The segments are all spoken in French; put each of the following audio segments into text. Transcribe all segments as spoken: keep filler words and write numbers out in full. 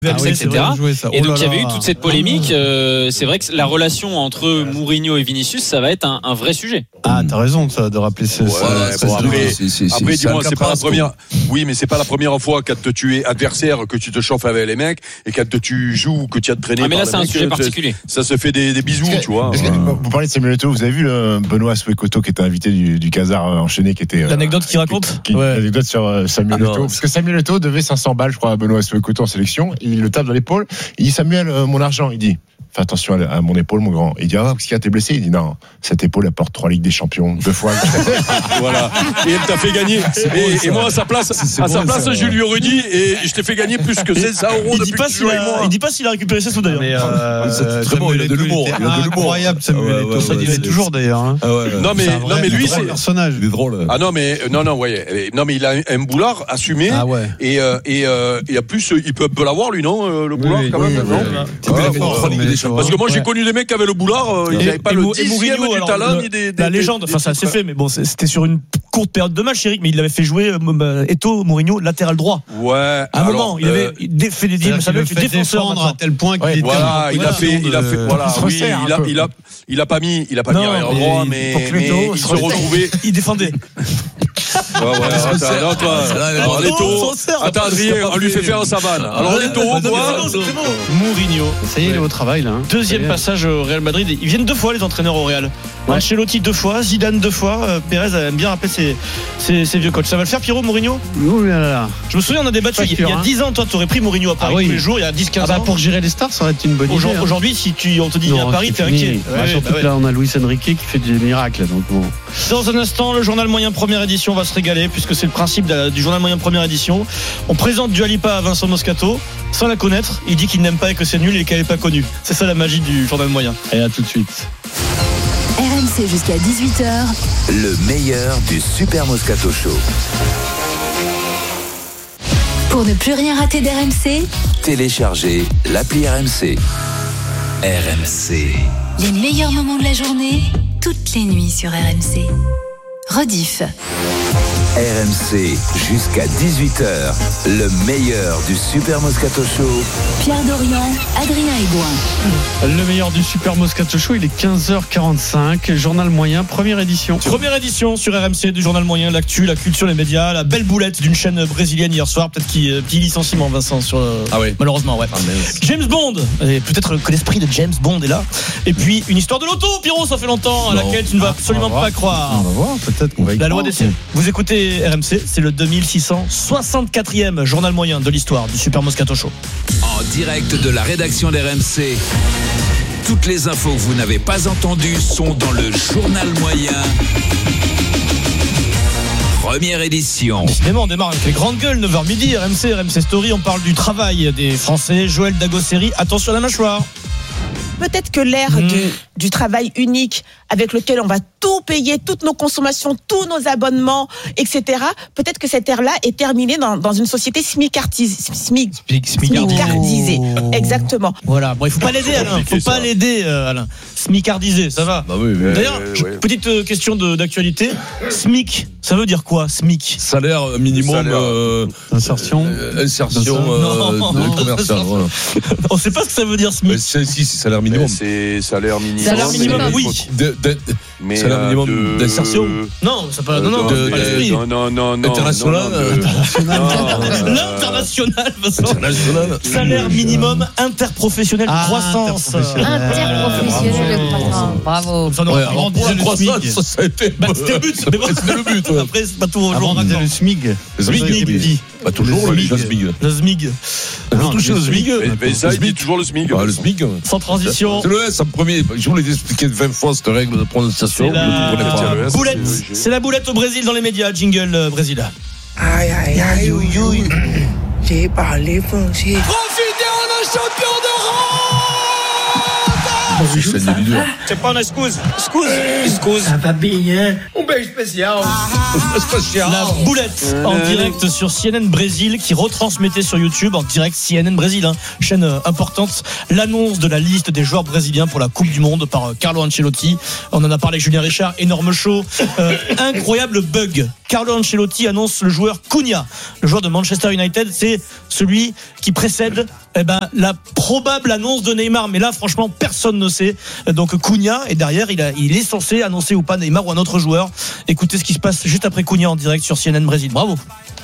Ah oui, et cetera. Joué, et oh donc il y avait là. eu toute cette polémique. Euh, c'est vrai que la relation entre Mourinho et Vinicius, ça va être un, un vrai sujet. Ah, t'as raison ça, de rappeler ça. Ouais, ça, bon, ça après, c'est, c'est, c'est, après c'est dis-moi, c'est pas la Alcatraz, première. Oui, mais c'est pas la première fois quand tu es adversaire que tu te chauffes avec les mecs et quand tu joues que tu as traîné. Ah, mais là, c'est un mec, sujet particulier. Ça se fait des, des bisous, que, tu vois. Que, vous parlez de Samuel Eto'o, vous avez vu le Benoît Souekoto qui était invité du, du Casar enchaîné, qui était l'anecdote qu'il raconte. Qui, ouais. L'anecdote sur euh, Samuel ah, Eto'o, parce que Samuel Eto'o devait cinq cents balles, je crois, à Benoît Souekoto en sélection. Il le tape dans l'épaule. Il dit Samuel, euh, mon argent. Il dit fais attention à, à mon épaule, mon grand. Il dit ah, parce qu'il a été blessé. Il dit non, cette épaule elle porte trois Ligues des Champions, deux fois. Voilà. Et elle t'a fait gagner. Et, et moi, à sa place, c'est à sa bon, place, ça, je lui aurais dit et je t'ai fait gagner plus que cinq cents euros depuis que tu joues avec moi. Il dit pas s'il a récupéré ses sous d'ailleurs. Mais euh, c'est très bon, il a de l'humour. Il a de l'humour. Incroyable, Samuel Eto'o. Ça il est toujours d'ailleurs. Non mais non mais lui c'est personnage. Il est drôle. Ah non mais non non ouais non mais il a un boulard assumé. Ah ouais. Et euh, et euh, et en plus il peut peut l'avoir lui non le boulard quand même non. Parce que moi j'ai connu des mecs qui avaient le boulard, ils n'avaient pas le dixième du talent ni des la légende. Enfin ça s'est fait, mais bon c'était sur une courte période de match, Eric, mais il l'avait fait jouer Eto'o, Mourinho latéral droit. Ouais. À un moment il avait fait des deals, ça veut dire défenseur à tel point qu'il était. Voilà, il a fait, il a fait, voilà, oui, il a, il a, il a pas mis, il a pas mis arrière droit, mais il se retrouvait. Il défendait. Ouais, ouais, attends, toi, alors Eto'o, attends, Adrien, on lui fait faire un savane. Alors Eto'o, toi, Mourinho. Ça y est, il est au travail là. Deuxième passage au Real Madrid. Ils viennent deux fois les entraîneurs au Real. Ancelotti deux fois, Zidane deux fois. Pérez aime bien rappeler ses, ses, ses vieux coachs. Ça va le faire, Pierrot, Mourinho? Ouh là là. Je me souviens, on a débattu il y a dix ans. Toi, tu aurais pris Mourinho à Paris ah oui. tous les jours. Il y a dix quinze ah bah, ans. Pour gérer les stars, ça aurait été une bonne Aujourd'hui, idée. Aujourd'hui, si tu, on te dit viens à Paris, t'es inquiet. Ouais, surtout bah ouais. que là, on a Luis Enrique qui fait des miracles. Donc bon. Dans un instant, le journal moyen première édition va se régaler puisque c'est le principe de la, du journal moyen première édition. On présente Dua Lipa à Vincent Moscato sans la connaître. Il dit qu'il n'aime pas et que c'est nul et qu'elle n'est pas connue. C'est ça la magie du journal moyen. Et à tout de suite. R M C jusqu'à dix-huit heures. Le meilleur du Super Moscato Show. Pour ne plus rien rater d'R M C, téléchargez l'appli R M C. R M C. Les meilleurs moments de la journée, toutes les nuits sur R M C. Rediff. R M C jusqu'à dix-huit heures. Le meilleur du Super Moscato Show. Pierre Dorian, Adrien Aigouin. Le meilleur du Super Moscato Show, il est quinze heures quarante-cinq. Journal moyen, première édition. Première édition sur R M C du journal moyen, l'actu, la culture, les médias, la belle boulette d'une chaîne brésilienne hier soir. Peut-être qu'il petit licenciement, Vincent, sur ah oui. malheureusement, ouais. Ah, James Bond, et peut-être que l'esprit de James Bond est là. Et puis une histoire de loto, Pierrot, ça fait longtemps, à laquelle tu ne vas absolument pas croire. On va voir, peut-être qu'on va y La loi croire. des cieux. Vous écoutez R M C, c'est le deux mille six cent soixante-quatrième journal moyen de l'histoire du Super Moscato Show. En direct de la rédaction d'R M C. Toutes les infos que vous n'avez pas entendues sont dans le journal moyen. Première édition. Décidément, on démarre avec les grandes gueules, neuf heures midi, R M C, R M C Story, on parle du travail des Français. Joël Dagosseri, attention à la mâchoire. Peut-être que l'ère mmh. du, du travail unique avec lequel on va tout payer, toutes nos consommations, tous nos abonnements, et cetera. Peut-être que cette ère-là est terminée dans, dans une société smicardisée. Smic, smicardisée. Oh. Exactement. Voilà. Bon, il faut pas l'aider, Alain. Il faut pas l'aider, euh, Alain. Smicardisé, ça va. Bah oui, oui. D'ailleurs, oui, je, oui. petite euh, question de, d'actualité. SMIC, ça veut dire quoi, SMIC? Salaire minimum. Salaire. Euh, insertion. Euh, insertion euh, non, non, commerciale. Voilà. On sait pas ce que ça veut dire, SMIC. Mais c'est, si, c'est salaire minimum. Mais c'est salaire minimum. Salaire minimum, oui. De, de, mais salaire euh, minimum de... d'insertion. Non, ça pas. Non, non, de, pas de, l'esprit. Non, non, non, non. International. Non, non, de... L'international, Vincent. International. Salaire minimum interprofessionnel de Ah, croissance. Interprofessionnel de croissance. Bravo. Ça, non, Ouais, avant, alors, pour la croissance, ça, ça a été. Bah, c'était le but. Mais bon, c'était le but. Ouais. après, c'est pas tout au jour. Avant, on disait le SMIG. Le SMIG, SMIG. Pas toujours le SMIG. SMIG. Le SMIG. Vous touchez le SMIG. Mais, mais ça, il dit toujours le SMIG. Ah, le SMIG. Sans transition. C'est le S en premier. Je vous l'ai expliqué vingt fois cette règle de prononciation. C'est la Vous ne comprenez pas. boulette. C'est la boulette au Brésil dans les médias. Jingle euh, Brésil. Aïe, aïe, aïe, ouïe, ouïe. J'ai parlé français. Profitez, on est champion d'Europe. C'est une des leaders. C'est pas une excuse. Excuse. Excuse. Ça va bien. Un bel spécial. La boulette en direct sur C N N Brésil qui retransmettait sur YouTube en direct C N N Brésil, hein, chaîne euh, importante, l'annonce de la liste des joueurs brésiliens pour la Coupe du Monde par euh, Carlo Ancelotti. On en a parlé avec Julien Richard, énorme show, euh, incroyable bug. Carlo Ancelotti annonce le joueur Cunha, le joueur de Manchester United, c'est celui qui précède Eh ben, la probable annonce de Neymar, mais là, franchement, personne ne sait. Donc, Cunha, et derrière, il, a, il est censé annoncer ou pas Neymar ou un autre joueur. Écoutez ce qui se passe juste après Cunha en direct sur C N N Brésil. Bravo.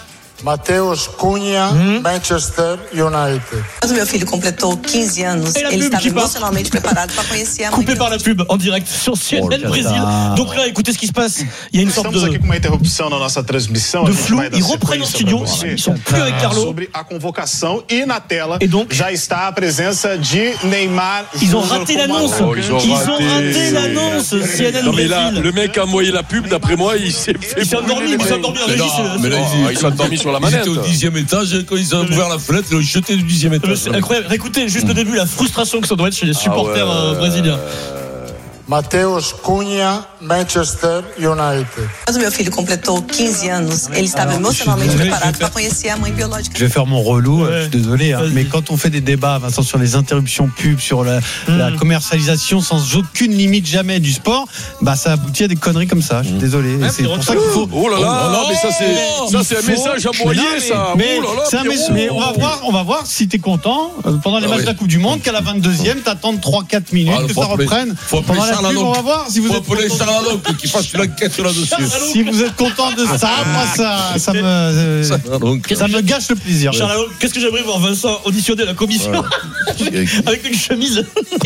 Matheus Cunha, hum. Manchester United. Meu filho completou quinze anos. Ele estava emocionalmente preparado para conhecer a mãe. Coupé par la pub en direct sur C N N oh, Brésil. Donc là, écoutez ce qui se passe. Il y a une sorte de, aqui com uma interrupção na nossa transmissão. de flou. Ils reprennent en studio. Ils sont plus avec Carlo. Sobre a convocação e na tela et donc, já está a presença de Neymar. Ils ont raté l'annonce. Oh, ils ont ils raté, ont raté l'annonce. C N N non, Brésil. Mais là, le mec a envoyé la pub. D'après moi, il s'est fait. Il s'est endormi. Il s'est endormi en régie. Il s'est endormi sur la manette. Au dixième étage, quand ils ont ouvert la fenêtre, ils l'ont jeté du dixième étage. C'est incroyable. Écoutez juste le début, la frustration que ça doit être chez les supporters ah ouais. brésiliens. Matheus Cunha, Manchester United. Mas meu filho completou quinze anos. Ele estava emocionalmente préparé para conhecer a mãe biológica. Je vais faire mon relou, ouais. Je suis désolé, hein, mais quand on fait des débats, Vincent, sur les interruptions pub, sur la, mm. la commercialisation sans aucune limite jamais du sport, bah ça aboutit à des conneries comme ça. Je suis désolé. Ouais, c'est pour ça qu'il faut. Oh là là, oh, non, mais ça c'est, ça c'est un message envoyé, ça. Mais, oh là là, c'est un message. Mais on va voir, on va voir si t'es content pendant les ah matchs oui. de la Coupe du Monde qu'à la vingt-deuxième, t'attends trois quatre minutes ah, que ça reprenne. Pendant la pub, on va voir si vous êtes content. Qui fasse une enquête là-dessus. Si vous êtes content de ça, moi ça, ça me, euh, ça me gâche le plaisir. Charles Alonso, qu'est-ce que j'aimerais voir Vincent auditionner la commission ouais. avec une chemise,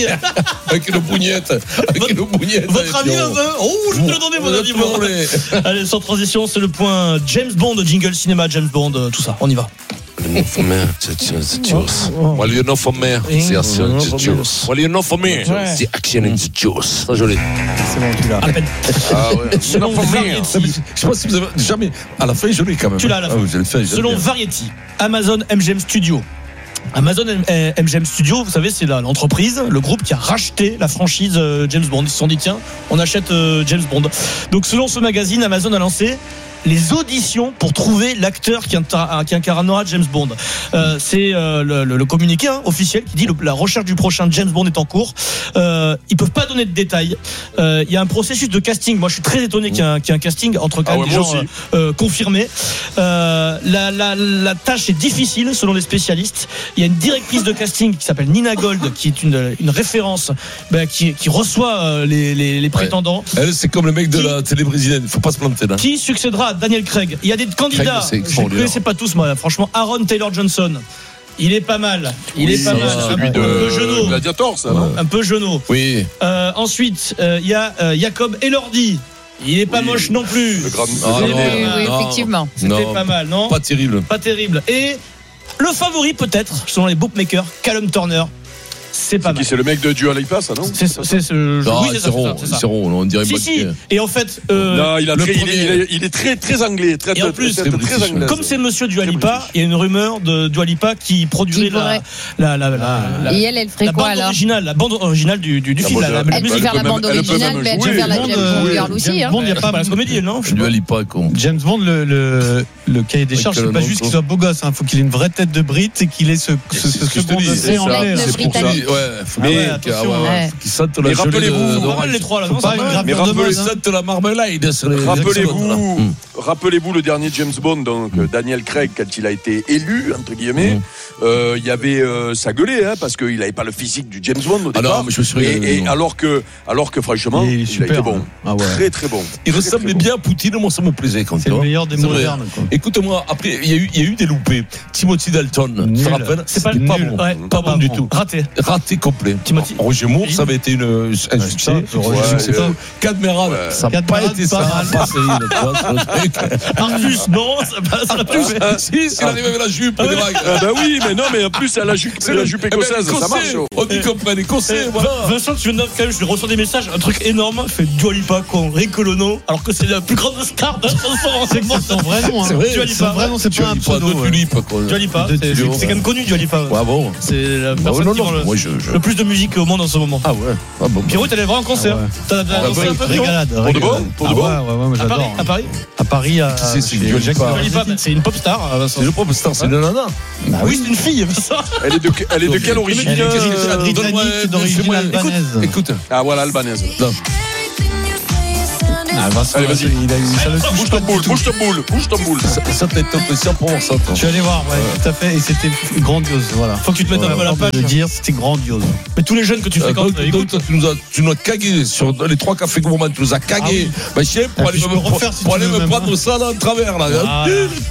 avec une bougnette, avec une bougnette. Votre avis, Vincent? Oh, je vais te le donner, mon avis. Bon. Allez, sans transition, c'est le point James Bond, jingle cinéma, James Bond, tout ça. On y va. For me, c'est juice. Well, you know for me, c'est action, c'est juice. Well, you know for me, c'est action, c'est juice. Ça, joli. C'est bon, tu l'as. À peine. Ah ouais. Selon Variety. Je sais pas si vous avez jamais. À la fin, je l'ai quand même. Tu l'as à la fin. Ah, fait, selon Variety, Amazon M G M Studio. Amazon M G M Studio, vous savez, c'est l'entreprise, le groupe qui a racheté la franchise James Bond. Ils se sont dit, tiens, on achète James Bond. Donc, selon ce magazine, Amazon a lancé les auditions pour trouver l'acteur qui, qui incarnera James Bond. Euh, c'est euh, le, le, le communiqué hein, officiel qui dit que la recherche du prochain James Bond est en cours. Euh, ils peuvent pas donner de détails. Il euh, y a un processus de casting. Moi, je suis très étonné qu'il y ait un, qu'il y ait un casting entre quand même ah ouais, des gens euh, confirmés. Euh, la, la, la tâche est difficile selon les spécialistes. Il y a une directrice de casting qui s'appelle Nina Gold, qui est une, une référence, bah, qui, qui reçoit euh, les, les, les prétendants. Ouais. Elle, c'est comme le mec de qui, la télé brésilienne. Il faut pas se planter là. Qui succédera Daniel Craig. Il y a des candidats, Craig, je ne connaissais pas tous moi, franchement. Aaron Taylor Johnson, il est pas mal, il oui, est pas mal, celui un, de, un peu genou, Gladiator, ça, non un peu genou. Oui. Euh, ensuite, il euh, y a euh, Jacob Elordi. Il est pas oui. moche non plus. Le grand... ah, non, oui, oui, non. Effectivement. C'était non, pas mal, non? Pas terrible. Pas terrible. Et le favori peut-être, selon les bookmakers, Callum Turner. C'est pas c'est mal. Qui, c'est le mec de Dua Lipa, ça, non? C'est, c'est ce non, oui, c'est, c'est ça. C'est rond, on dirait si, si. Et en fait, euh, non, il, a très, premier... il, est, il est très, très anglais. Très, et en plus, très, très, très anglais. Comme c'est monsieur Dua Lipa, il y a une rumeur de Dua Lipa qui produirait qui la, la, la, la, la. Et elle, elle ferait la quoi bande alors originale, la bande originale du, du, du film. Elle peut faire la bande originale, mais elle peut faire la James Bond Girl aussi. James Bond, il n'y a pas la comédie, non? Dua Lipa, con. James Bond, le le cahier des charges, c'est pas juste qu'il soit beau gosse. Il faut qu'il ait une vraie tête de Brit et qu'il ait ce second degré anglais. C'est pour ça. Ouais. Attention, ouais. Qui sentent la gelée de les trois là. Faut pas une gravure de mode. Sentent la marmelade sur les. Rappelez-vous, rappelez-vous le dernier James Bond, donc mm. Daniel Craig, quand il a été élu entre guillemets, mm. euh, il y avait euh, ça gueulait, hein, parce qu'il n'avait pas le physique du James Bond au départ. Ah non, mais je me suis et, et alors que, alors que franchement, il, il a été bon, ah ouais. très très bon. Il très, ressemblait très bien à Poutine, moi ça me plaisait quand c'est le meilleur des modernes. Écoute-moi, après il y a eu, il y a eu des loupés. Timothy Dalton, tu te rappelles? C'est pas bon, pas bon du tout. Raté, raté complet. Timothy. Roger Moore, ça avait été une, un succès. Cadmerade, ça n'a pas été ça. Artus, non, ça passe. Artus, si, s'il arrive avec la jupe, des vagues. Ben oui, mais non, mais en plus, la jupe, c'est la jupe écossaise, ça marche. On dit comme pas écossais, voilà. Vincent, tu viens de quand même, je reçois des messages, un truc énorme, fait Dua Lipa, con, Ricolono, alors que c'est la plus grande star d'un chanson. C'est son vrai nom, c'est vrai. Dua Lipa, vrai nom, c'est pas un pseudo. Dua Lipa, c'est quand même connu, Dua Lipa. Ouais, bon. C'est la personne qui vend le plus de musique au monde en ce moment. Ah ouais. Ah bon. Pierrot, t'allais voir un concert. Ah ouais. T'as dansé un peu, régalade. Pour de bon, pour de bon. Ouais, ouais, moi j'adore. À Paris, à Paris, à c'est c'est une pop star. C'est une pop star, c'est une nana. Oui, c'est une fille. Elle est de, elle est de quelle origine? Elle est britannique, d'origine albanaise. Écoute. Ah voilà, albanaise. Ah, Vincent, allez, vas-y. Il a, ça le touche bouge pas ton boule, bouge ton boule, bouge ton boule. Ça, ça t'a été impressionnant pour ça. Je suis allé voir, ouais, ouais, tout à fait, et c'était grandiose. Voilà. Faut que tu te mettes un peu à la page. De dire, c'était grandiose. Mais tous les jeunes que tu fréquentes, euh, donc, donc, tu nous as, tu nous as cagué sur les trois cafés gourmands, tu nous as cagué. Ah oui. Bah, je sais, pour aller me, refaire, si pour aller me prendre ça là en travers là. Ah.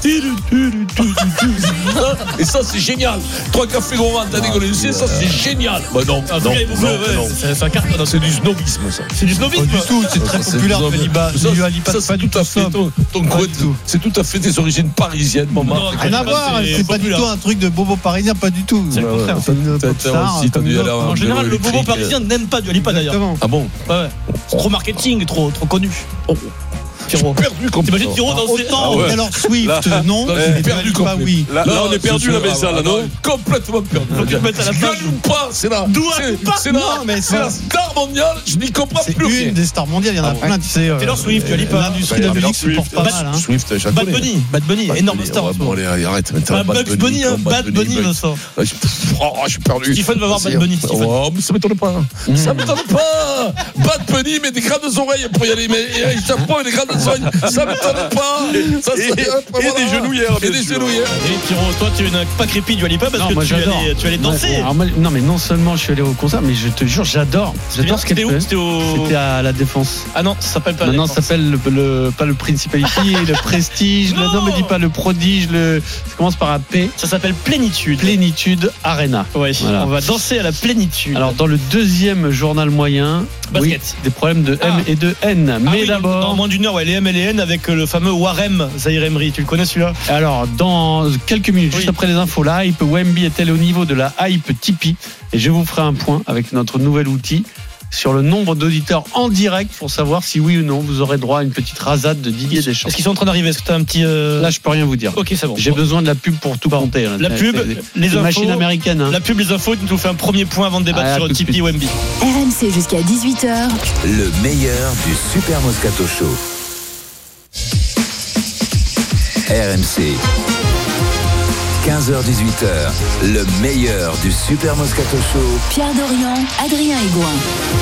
Et ça, c'est génial. Trois cafés gourmands, t'as dégueulé. Ça, c'est génial. Bah non, ah, non, non, non, ouais, non. C'est, c'est un carton. C'est du snobisme ça. C'est du snobisme. Pas du tout, c'est très ça, populaire. Ça, c'est tout à fait ton, ton c'est tout à fait des origines parisiennes, mon Marc. Rien à voir, c'est pas du tout un truc de bobo parisien, pas du tout. C'est le contraire. En général, le bobo parisien n'aime pas du Alipa d'ailleurs. Ah bon? Ouais. C'est trop marketing, trop trop connu. Pierrot. Perdu comme t'imagines Pierrot dans autant ah ouais. Taylor Swift là, non là, c'est perdu comme oui là, là on est perdu la maison là non complètement perdu. Faut que tu te mettes à la page ou pas c'est là c'est là c'est la star mondiale je n'y comprends plus rien. C'est une des stars mondiales il y en a plein tu sais Taylor Swift tu Alipa l'industrie de la musique se porte pas mal Swift Bad Bunny Bad Bunny énorme star bon allez arrête maintenant Bad Bunny Bad Bunny Vincent oh je suis perdu Stephen va voir Bad Bunny oh mais ça m'étonne pas ça m'étonne pas Bad Bunny mais des grandes oreilles pour y aller mais un chapeau et des grandes oreilles ça m'étonne pas ça, et, et, et des genouillères et des genouillères et Pierrot toi tu n'as pas crépi du Alipa parce non, que moi, tu, allais, tu allais danser alors, moi, non mais non seulement je suis allé au concert mais je te jure j'adore j'adore ce qu'elle fait c'était, au... c'était à la Défense ah non ça s'appelle pas non, non ça s'appelle le, le, pas le Principality le Prestige non. Le, non me dis pas le Prodige le ça commence par un P ça s'appelle Plénitude Plénitude Arena ouais voilà. On va danser à la plénitude alors dans le deuxième journal moyen basket oui, des problèmes de M ah. et de N mais ah oui, d'abord dans moins d'une heure ouais, les M et les N avec le fameux Warem Zahir Emery tu le connais celui-là alors dans quelques minutes oui. Juste après les infos la hype Wemby est-elle au niveau de la hype Tipeee et je vous ferai un point avec notre nouvel outil sur le nombre d'auditeurs en direct pour savoir si oui ou non vous aurez droit à une petite rasade de Didier Deschamps. Est-ce qu'ils sont en train d'arriver? Est-ce que tu as un petit euh... là je peux rien vous dire. Ok c'est bon. J'ai besoin de la pub pour tout bon. compter. Là. La pub, les infos, machines américaines. Hein. La pub, les infos, tu nous fais un premier point avant de débattre ah, sur Tipeee Wemby. R M C jusqu'à dix-huit heures. Le meilleur du Super Moscato Show. R M C. quinze heures dix-huit heures, le meilleur du Super Moscato Show. Pierre Dorian, Adrien Aigouin.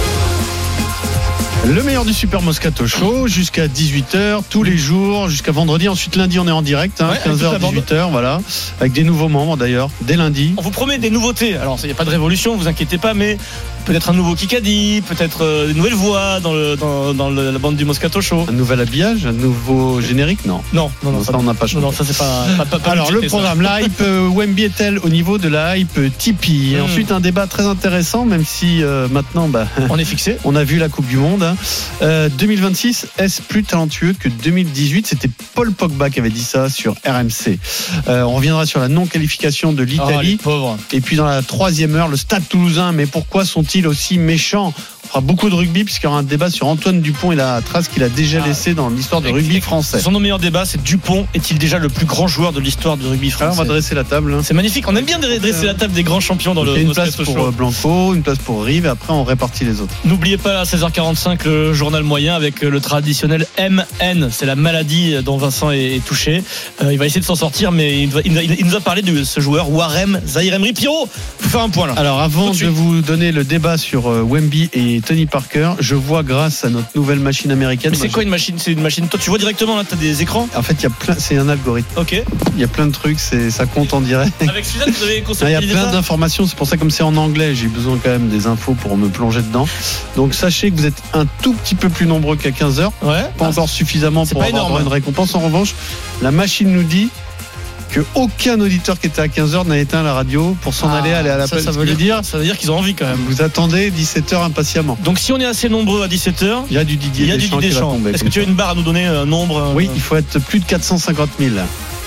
Le meilleur du Super Moscato Show jusqu'à dix-huit heures tous les jours jusqu'à vendredi. Ensuite lundi on est en direct hein, ouais, quinze heures dix-huit heures voilà avec des nouveaux membres d'ailleurs dès lundi. On vous promet des nouveautés. Alors il n'y a pas de révolution, vous inquiétez pas, mais peut-être un nouveau Kikadi, peut-être euh, une nouvelle voix dans, le, dans, dans le, la bande du Moscato Show. Un nouvel habillage, un nouveau générique, non. Non, non, non, ça, ça on n'a pas changé. Non, ça c'est pas. pas, pas, pas Alors le programme, ça. La hype euh, Wemby est-elle au niveau de la hype Tipeee. Et mm. ensuite un débat très intéressant, même si euh, maintenant, bah, on est fixé. On a vu la Coupe du Monde. Hein. Euh, deux mille vingt-six, est-ce plus talentueux que deux mille dix-huit? C'était Paul Pogba qui avait dit ça sur R M C. Euh, on reviendra sur la non-qualification de l'Italie. Oh, et puis dans la troisième heure, le Stade Toulousain. Mais pourquoi sont-ils aussi méchants? On fera beaucoup de rugby puisqu'il y aura un débat sur Antoine Dupont et la trace qu'il a déjà laissée dans l'histoire du rugby français. Son meilleur débat, c'est Dupont est-il déjà le plus grand joueur de l'histoire du rugby français? Alors on va dresser la table. Hein. C'est magnifique. On aime bien dresser la table des grands champions dans le. Une place pour show. Blanco, une place pour Rive, et après on répartit les autres. N'oubliez pas à seize heures quarante-cinq le journal moyen avec le traditionnel M N. C'est la maladie dont Vincent est touché. Euh, il va essayer de s'en sortir, mais il, va, il, il nous a parlé de ce joueur Warem Zahir Emery. Pierrot, faut faire un point là. Alors avant de vous donner le débat sur euh, Wemby et Tony Parker, je vois grâce à notre nouvelle machine américaine. Mais c'est quoi une machine? C'est une machine. Toi, tu vois directement là, t'as des écrans. En fait, il y a plein. C'est un algorithme. Ok. Il y a plein de trucs. C'est ça compte en direct. Avec Suzanne, vous avez constaté. Il y a plein d'informations. C'est pour ça, comme c'est en anglais, j'ai besoin quand même des infos pour me plonger dedans. Donc sachez que vous êtes un tout petit peu plus nombreux qu'à quinze heures. Ouais. Pas ah, encore suffisamment pour avoir énorme, une récompense. En revanche, la machine nous dit que aucun auditeur qui était à quinze heures n'a éteint la radio pour s'en ah, aller aller à la ça, ça veut dire ça veut dire qu'ils ont envie quand même. Vous attendez dix-sept heures impatiemment. Donc si on est assez nombreux à dix-sept heures, il y a du Didier il y a Deschamps. Du Didier Deschamps. Est-ce que tu as une barre à nous donner, un nombre? Oui, il faut être plus de quatre cent cinquante mille.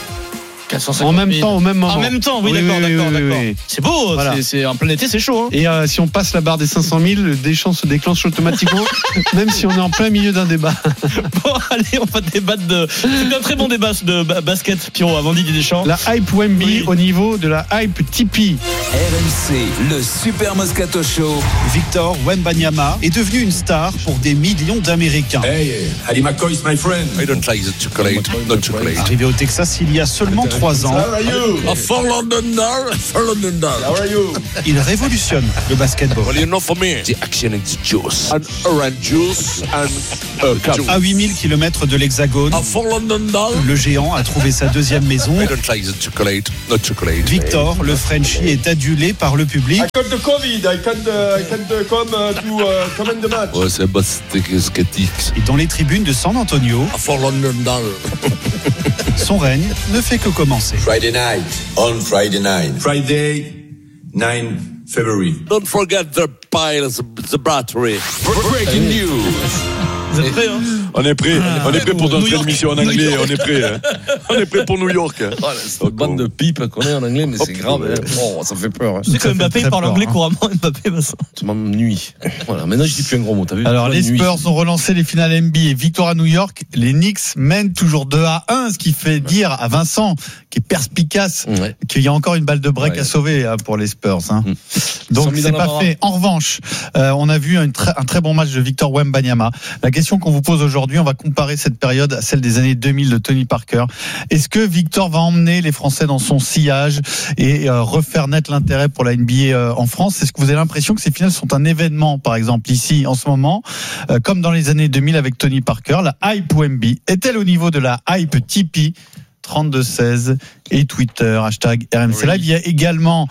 quatre cent cinquante en même temps, au même moment. En même temps, oui, oui d'accord, oui, d'accord, oui, d'accord. Oui. C'est beau, voilà. c'est, c'est un plein été, c'est chaud. Hein. Et euh, si on passe la barre des cinq cent mille, Deschamps se déclenche automatiquement, même si on est en plein milieu d'un débat. Bon, allez, on va débattre de. C'est un très bon débat de basket, Pierrot, avant Didier Deschamps. La hype Wemby oui. Au niveau de la hype Tipeee. R M C, le Super Moscato Show. Victor Wembanyama est devenu une star pour des millions d'Américains. Hey, Ali McCoy is my friend. I don't like the chocolate, not chocolate. Arrivé au Texas il y a seulement trois vingt-trois ans. For London, for London. Il révolutionne le basketball. Well, you know for me, the action is juice. And orange juice and uh, juice. À huit mille kilomètres de l'Hexagone, For London. le géant a trouvé sa deuxième maison. I don't like the chocolate, not chocolate. Victor, le Frenchie, est adulé par le public. I got the Covid. I can't, uh, I can't uh, come uh, to uh, comment the match. Ouais, c'est basket. Et dans les tribunes de San Antonio, For London. son règne ne fait que commencer. Friday night, on Friday night. Friday, nine February. Don't forget the piles, the battery. Breaking news. Vous êtes prêts, hein? On est prêt, ah, on est prêt pour notre émission en anglais, on est prêt. Hein. On est prêt pour New York. Oh, c'est une bande de pipes qu'on est en anglais, mais c'est grave. Hein. Bon, ça fait peur. Hein. Tu sais que Mbappé parle anglais hein. couramment, Mbappé, Vincent. Tu m'ennuies. Voilà, maintenant je dis plus un gros mot, t'as vu? Alors, les Spurs ont relancé les finales N B A. Victoire à New York. Les Knicks mènent toujours deux à un, ce qui fait dire à Vincent, qui est perspicace, ouais. qu'il y a encore une balle de break ouais. à sauver hein, pour les Spurs. Hein. Mmh. Donc, c'est pas fait. En revanche, euh, on a vu un très, un très bon match de Victor Wembanyama. La question qu'on vous pose aujourd'hui, on va comparer cette période à celle des années deux mille de Tony Parker. Est-ce que Victor va emmener les Français dans son sillage et euh, refaire naître l'intérêt pour la N B A euh, en France? Est-ce que vous avez l'impression que ces finales sont un événement, par exemple, ici, en ce moment, euh, comme dans les années deux mille avec Tony Parker? La hype Wemby est-elle au niveau de la hype Tipeee? trente-deux seize et Twitter, hashtag R M C Live. Oui. Il y a également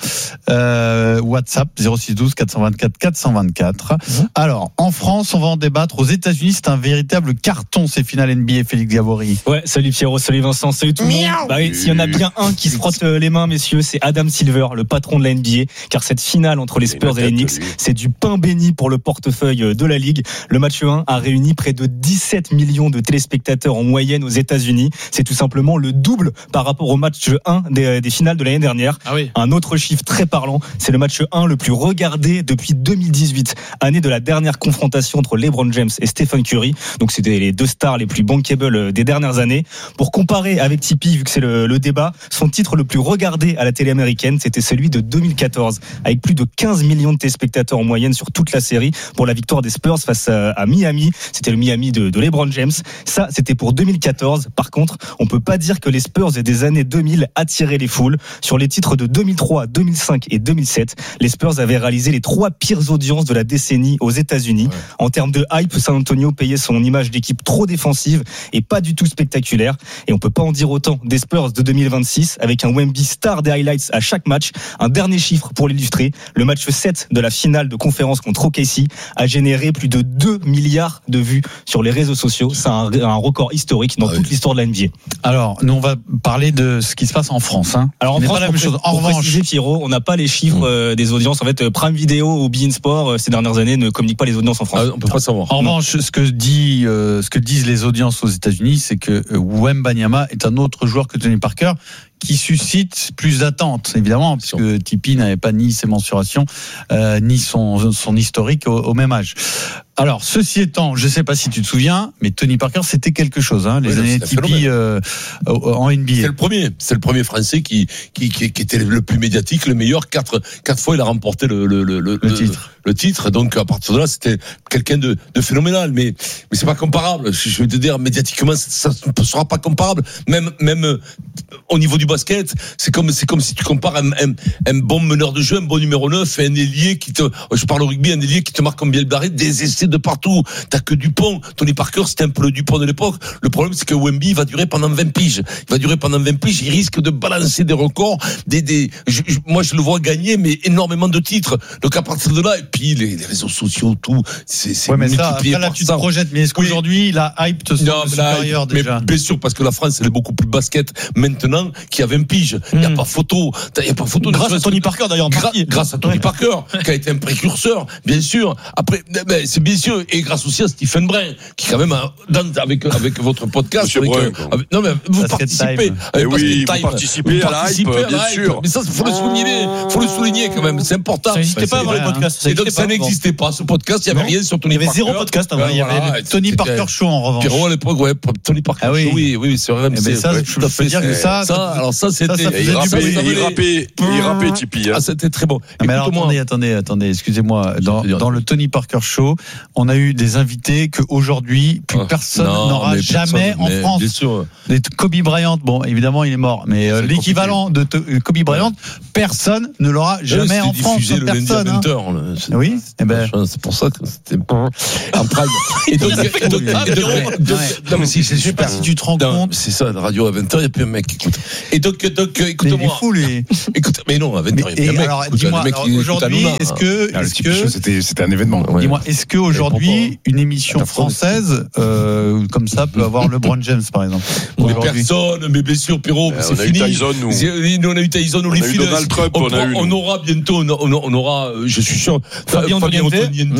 euh, WhatsApp zéro six douze quatre cent vingt-quatre quatre cent vingt-quatre. Mmh. Alors, en France, on va en débattre. Aux États-Unis, c'est un véritable carton, ces finales N B A, Félix Gavory. Ouais, salut Pierrot, salut Vincent, salut tout le monde. Bah oui, s'il y en a bien un qui se frotte les mains, messieurs, c'est Adam Silver, le patron de la N B A, car cette finale entre les Spurs et les Knicks, c'est du pain béni pour le portefeuille de la Ligue. Le match un a réuni près de dix-sept millions de téléspectateurs en moyenne aux États-Unis. C'est tout simplement le double par rapport au match un des, des finales de l'année dernière. Ah oui. Un autre chiffre très parlant, c'est le match un le plus regardé depuis deux mille dix-huit, année de la dernière confrontation entre LeBron James et Stephen Curry. Donc c'était les deux stars les plus bankable des dernières années. Pour comparer avec Tipeee, vu que c'est le, le débat, son titre le plus regardé à la télé américaine, c'était celui de deux mille quatorze, avec plus de quinze millions de téléspectateurs en moyenne sur toute la série pour la victoire des Spurs face à, à Miami. C'était le Miami de, de LeBron James. Ça, c'était pour deux mille quatorze. Par contre, on peut pas dire que les Spurs et des années deux mille attiraient les foules. Sur les titres de deux mille trois, deux mille cinq et deux mille sept, les Spurs avaient réalisé les trois pires audiences de la décennie aux États-Unis. Ouais. En termes de hype, San Antonio payait son image d'équipe trop défensive et pas du tout spectaculaire. Et on peut pas en dire autant des Spurs de deux mille vingt-six avec un Wemby star des highlights à chaque match. Un dernier chiffre pour l'illustrer. Le match sept de la finale de conférence contre O K C a généré plus de deux milliards de vues sur les réseaux sociaux. C'est un, un record historique dans ah toute oui. l'histoire de la N B A. Alors, nous on va parler de ce qui se passe en France. Hein. Alors en France, pas la même chose. En revanche, préciser, Pierrot, on n'a pas les chiffres mmh. euh, des audiences. En fait, Prime Video ou beIN Sport euh, ces dernières années ne communiquent pas les audiences en France. Ah, on peut pas savoir. En revanche, ce que dit, euh, ce que disent les audiences aux États-Unis, c'est que euh, Wembanyama est un autre joueur que Tony Parker, qui suscite plus d'attentes, évidemment, parce que Tipeee n'avait pas ni ses mensurations, euh, ni son, son historique au, au même âge. Alors, ceci étant, je ne sais pas si tu te souviens, mais Tony Parker, c'était quelque chose, hein, les oui, années Tipeee euh, en N B A. C'est le premier, c'est le premier Français qui, qui, qui, qui était le plus médiatique, le meilleur. Quatre, quatre fois, il a remporté le, le, le, le, le titre. Le titre. Donc, à partir de là, c'était quelqu'un de, de phénoménal. Mais, mais c'est pas comparable. Je, je vais te dire, médiatiquement, ça ne sera pas comparable. Même, même euh, au niveau du basket, c'est comme, c'est comme si tu compares un, un, un bon meneur de jeu, un bon numéro neuf et un ailier qui te, je parle au rugby, un ailier qui te marque comme bien le barré, des essais de partout. T'as que Dupont. Tony Parker, c'était un peu le Dupont de l'époque. Le problème, c'est que Wemby va durer pendant vingt piges. Il va durer pendant vingt piges. Il risque de balancer des records, des, des, je, je, moi, je le vois gagner, mais énormément de titres. Donc, à partir de là, et puis, les, les réseaux sociaux, tout, c'est, c'est ouais, mais ça, après, là, tu te projettes. Mais est-ce qu'aujourd'hui, oui. la hype te semble supérieure déjà? Mais bien sûr, parce que la France, elle est beaucoup plus basket maintenant qu'il y a vingt piges. Il mmh. n'y a pas photo. Il n'y a pas photo. Grâce à Tony Parker, d'ailleurs, en partie. Grâce à Tony ouais. Parker, qui a été un précurseur, bien sûr. Après, ben, c'est bien sûr, et grâce aussi à Stephen Brun, qui quand même, dans, avec, avec votre podcast, avec, Brun, avec, non, mais vous participez. Eh oui, vous participez à la hype, bien sûr. Mais ça, faut le souligner, faut le souligner quand même, c'est important. Ça n'existait pas avant les podcasts. Et donc, ça n'existait pas, ce podcast, il n'y avait rien sur Tony Parker. Parker. Il y avait zéro podcast avant. Il y avait le Tony Parker Show en revanche. Pierrot à l'époque, ouais, Tony Parker ah oui. Show, oui, oui, c'est vrai. Mais ça, je peux dire que ça, ça, alors ça, c'était. Il rappait, il rappait, il rappait Tipeee. Ah, c'était très bon. Mais alors, attendez, attendez, attendez, excusez-moi. Dans, dans le Tony Parker Show, on a eu des invités qu'aujourd'hui, plus personne n'aura jamais en France. Des Kobe Bryant, bon, évidemment, il est mort, mais euh, l'équivalent de Kobe Bryant, personne ne l'aura jamais en France. Personne. Hein. Oui, eh ben. C'est pour ça que c'était en prime. Et donc, non, mais si, c'est super. Si tu te rends compte. C'est ça, la radio à vingt heures, il n'y a plus un mec qui écoute. Et donc, donc, écoute-moi. Il est fou, lui. Écoute, mais non, à vingt heures, il y a plus un mec. Alors, dis-moi, aujourd'hui, est-ce que, est-ce que, c'était, c'était un événement. Dis-moi, est-ce que aujourd'hui, une émission française, euh, comme ça, peut avoir LeBron James, par exemple? Mais personne, mais bien sûr, Pierrot, c'est fini. On a eu Tyson, nous. On a eu Tyson, on a eu Donald Trump, on a eu. On aura bientôt, on aura, je suis sûr, Fabien Antoniente,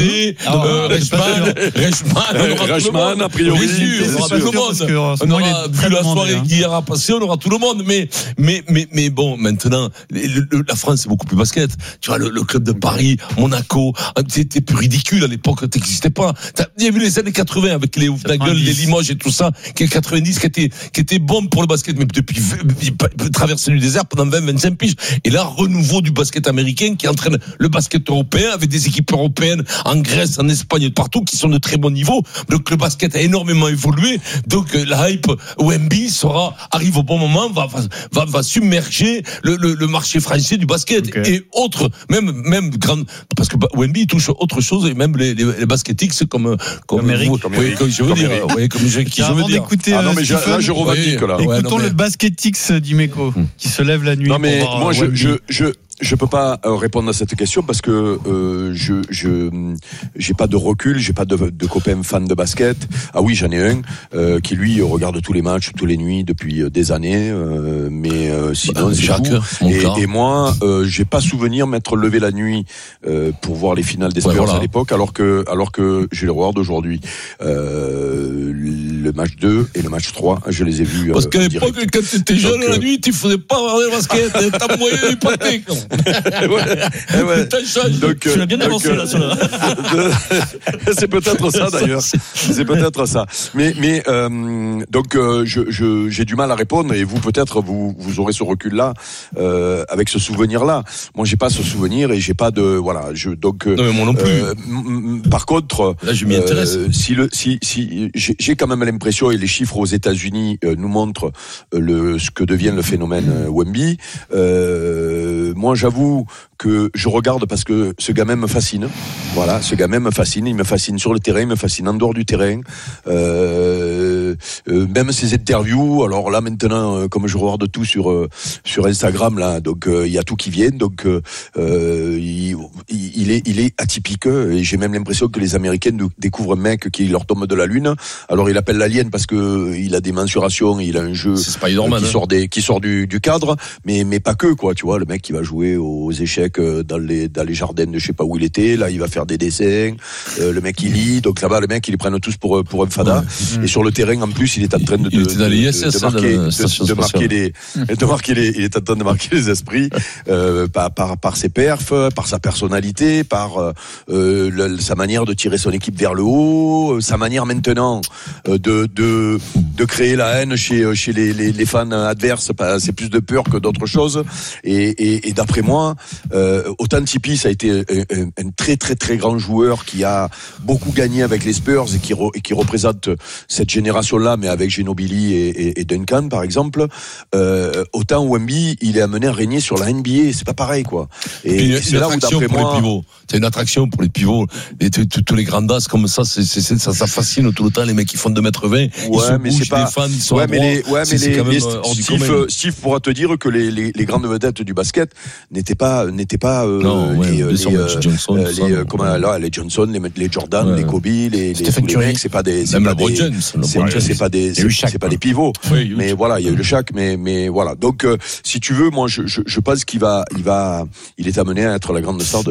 Reichmann, Reichmann, a priori. On aura tout le monde. On aura vu la soirée qui hier a passé, on aura tout le monde. Mais, mais, mais, mais bon, maintenant, la France, c'est beaucoup plus basket. Tu vois, le, le club de Paris, Monaco, c'était plus ridicule à l'époque, t'existais pas. Il y a eu les années quatre-vingts avec les ouf la gueule, les Limoges et tout ça, qui est quatre-vingt-dix, qui était, qui était bon pour le basket, mais depuis, traverser du désert pendant vingt, vingt-cinq piges. Et là, renouveau du basket américain qui entraîne le basket européen avec des équipes européennes en Grèce, en Espagne, partout, qui sont de très bon niveau. Donc, le basket a énormément évolué. Donc, la hype Wemby sera, arrive au bon moment, va, va, va submerger le, le, le marché français du basket. Okay. Et autres, même, même grand, parce que Wemby touche autre chose, et même les, les, les baskettiques, comme, comme, comme Eric. Comme, oui, comme je veux comme dire. Oui, comme je, qui je veux dire. Ah non, mais je, là, je revendique, là. Écoutons ouais, non, mais... le basketix d'Imeco, hmm. qui se lève la nuit. Non, mais pour moi, je, je, je, je peux pas répondre à cette question parce que euh, je je j'ai pas de recul, j'ai pas de, de copains fans de basket. Ah oui, j'en ai un euh, qui lui regarde tous les matchs, toutes les nuits depuis des années, euh, mais euh, sinon bah, c'est Jacques, tout. Et, et moi, euh, j'ai pas souvenir m'être levé la nuit euh, pour voir les finales des Spurs ouais, voilà. à l'époque, alors que alors que je les regarde aujourd'hui. Euh, le match deux et le match trois, je les ai vus. Parce euh, qu'à l'époque, quand tu étais jeune, la nuit, tu faisais pas regarder le basket, t'as moyen d'hypothèque. ouais, ouais. Donc, tu l'as bien avancé là, là. C'est peut-être ça d'ailleurs. C'est peut-être ça. Mais, mais euh, donc euh, je, je, j'ai du mal à répondre et vous peut-être vous, vous aurez ce recul-là euh, avec ce souvenir-là. Moi, j'ai pas ce souvenir et j'ai pas de voilà. Je donc. Non, mais moi non plus. Euh, m- par contre, là, je m'y intéresse. Euh, si le si si j'ai, j'ai quand même l'impression et les chiffres aux États-Unis euh, nous montrent euh, le ce que devient le phénomène euh, Wemby. Euh, moi, j'avoue que je regarde parce que ce gamin me fascine. Voilà, ce gamin me fascine. Il me fascine sur le terrain, il me fascine en dehors du terrain. Euh, euh, même ses interviews. Alors là, maintenant, euh, comme je regarde tout sur euh, sur Instagram, là, donc il euh, y a tout qui vient. Donc euh, il, il est il est atypique. Et j'ai même l'impression que les Américains découvrent un mec qui leur tombe de la lune. Alors il appelle l'alien parce que il a des mensurations, il a un jeu euh, qui sort des qui sort du du cadre, mais mais pas que quoi. Tu vois, le mec qui va jouer aux échecs dans les dans les jardins de je sais pas où il était. Là, il va faire des dessins. Euh, le mec il lit. Donc là-bas, le mec ils les prennent tous pour pour un fada. Ouais. Et sur le terrain, en plus, il est en train de de, de, de, de marquer de, de marquer les de marquer les. Il est en train de marquer les esprits euh, par par par ses perfs, par sa personnalité, par euh, le, sa manière de tirer son équipe vers le haut, sa manière maintenant euh, de de de créer la haine chez chez les les, les fans adverses. C'est plus de peur que d'autre chose. Et et, et d'après moi. Euh, autant Tipeee, ça a été un, un, un très très très grand joueur qui a beaucoup gagné avec les Spurs et qui, re, et qui représente cette génération-là, mais avec Ginobili et, et, et Duncan par exemple. Euh, autant Wemby, il est amené à régner sur la N B A, c'est pas pareil quoi. Et, et, et c'est là où d'après moi, c'est une attraction pour les pivots. Et tous les grands as comme ça, c'est, c'est, ça, ça fascine tout le temps les mecs qui font deux mètres vingt. Ils ouais, se mais bougent, c'est pas. Les fans, ils sont ouais, à mais droit. les, ouais, c'est, mais c'est les, quand même les, hors du Steve, commun. Steve pourra te dire que les, les, les grandes vedettes du basket n'étaient pas, n'étaient pas euh, non, ouais, les, les, euh, les, Johnson, euh, ça, les, euh, comment, là, les Johnson, les, les Jordan, ouais. les Kobe, les, les, Stephen les mecs, c'est pas des, c'est même pas des, James, c'est, c'est, c'est pas des, c'est, c'est pas des pivots. Oui, mais voilà, il y a eu le Shaq, mais, mais voilà. Donc, euh, si tu veux, moi, je, je, je pense qu'il va, il va, il est amené à être la grande star de la N B A sur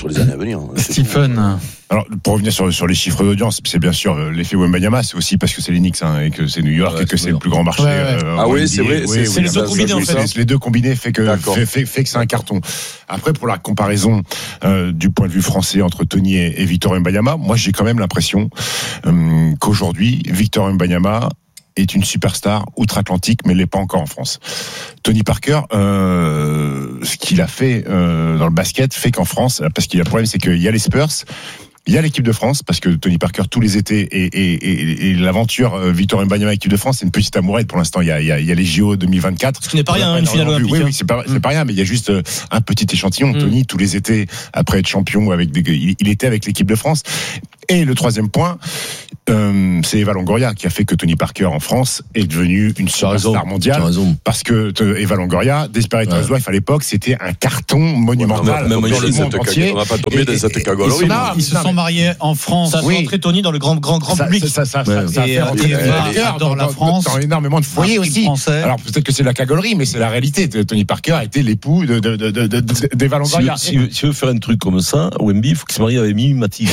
sur les années à venir. Stephen. Alors, pour revenir sur, sur les chiffres d'audience, c'est bien sûr euh, l'effet Wembanyama, c'est aussi parce que c'est les Knicks hein, et que c'est New York ouais, et que c'est, c'est le plus grand marché. Ouais, ouais. Euh, ah oui, N B A. c'est vrai. Oui, c'est, oui, c'est oui, les deux combinés en fait. Les deux combinés fait que, fait, fait, fait que c'est un carton. Après, pour la comparaison euh, du point de vue français entre Tony et, et Victor Wembanyama, moi j'ai quand même l'impression euh, qu'aujourd'hui, Victor Wembanyama est une superstar outre-Atlantique, mais elle l'est pas encore en France. Tony Parker, euh, ce qu'il a fait euh, dans le basket fait qu'en France, parce qu'il y a le problème, c'est qu'il y a les Spurs, il y a l'équipe de France, parce que Tony Parker, tous les étés, et, et, et, et l'aventure euh, Victor Wembanyama avec l'équipe de France, c'est une petite amourette pour l'instant. Il y a, il y a, il y a les J O deux mille vingt-quatre. Ce qui n'est pas rien, une finale olympique. Oui, oui, c'est pas, c'est pas rien, mais il y a juste euh, un petit échantillon. Mm. Tony, tous les étés, après être champion, avec des, il, il était avec l'équipe de France. Et le troisième point, euh, c'est Eva Longoria qui a fait que Tony Parker en France est devenu une superstar mondiale. Parce que euh, Eva Longoria, Desperate ouais. Housewives à l'époque, c'était un carton monumental ouais, dans le monde entier. On n'a pas tombé dans cette cagolerie. Ils se sont mariés en France. Ça a oui. fait Tony dans le grand grand grand ça, public. Ça, ça, ça, ouais. ça, ça et, a fait et Parker dans, dans la France, dans énormément de foyers aussi. Français. Alors peut-être que c'est la cagolerie, mais c'est la réalité. Tony Parker a été l'époux de, de, de, de, de, de, d'Eva Longoria. Si, si, si tu veux faire un truc comme ça, Wemby, il faut qu'il se marie avec Mimi Mati.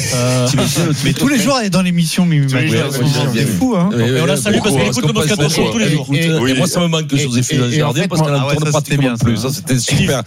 Mais tous les jours, elle est dans l'émission, Mimi Mati. C'est fou, hein. Et on la salue parce qu'elle écoute le Moscato Show tous les jours. Et moi, ça me manque que Joséphine Desjardins parce qu'elle en tourne pratiquement plus. Ça, c'était super.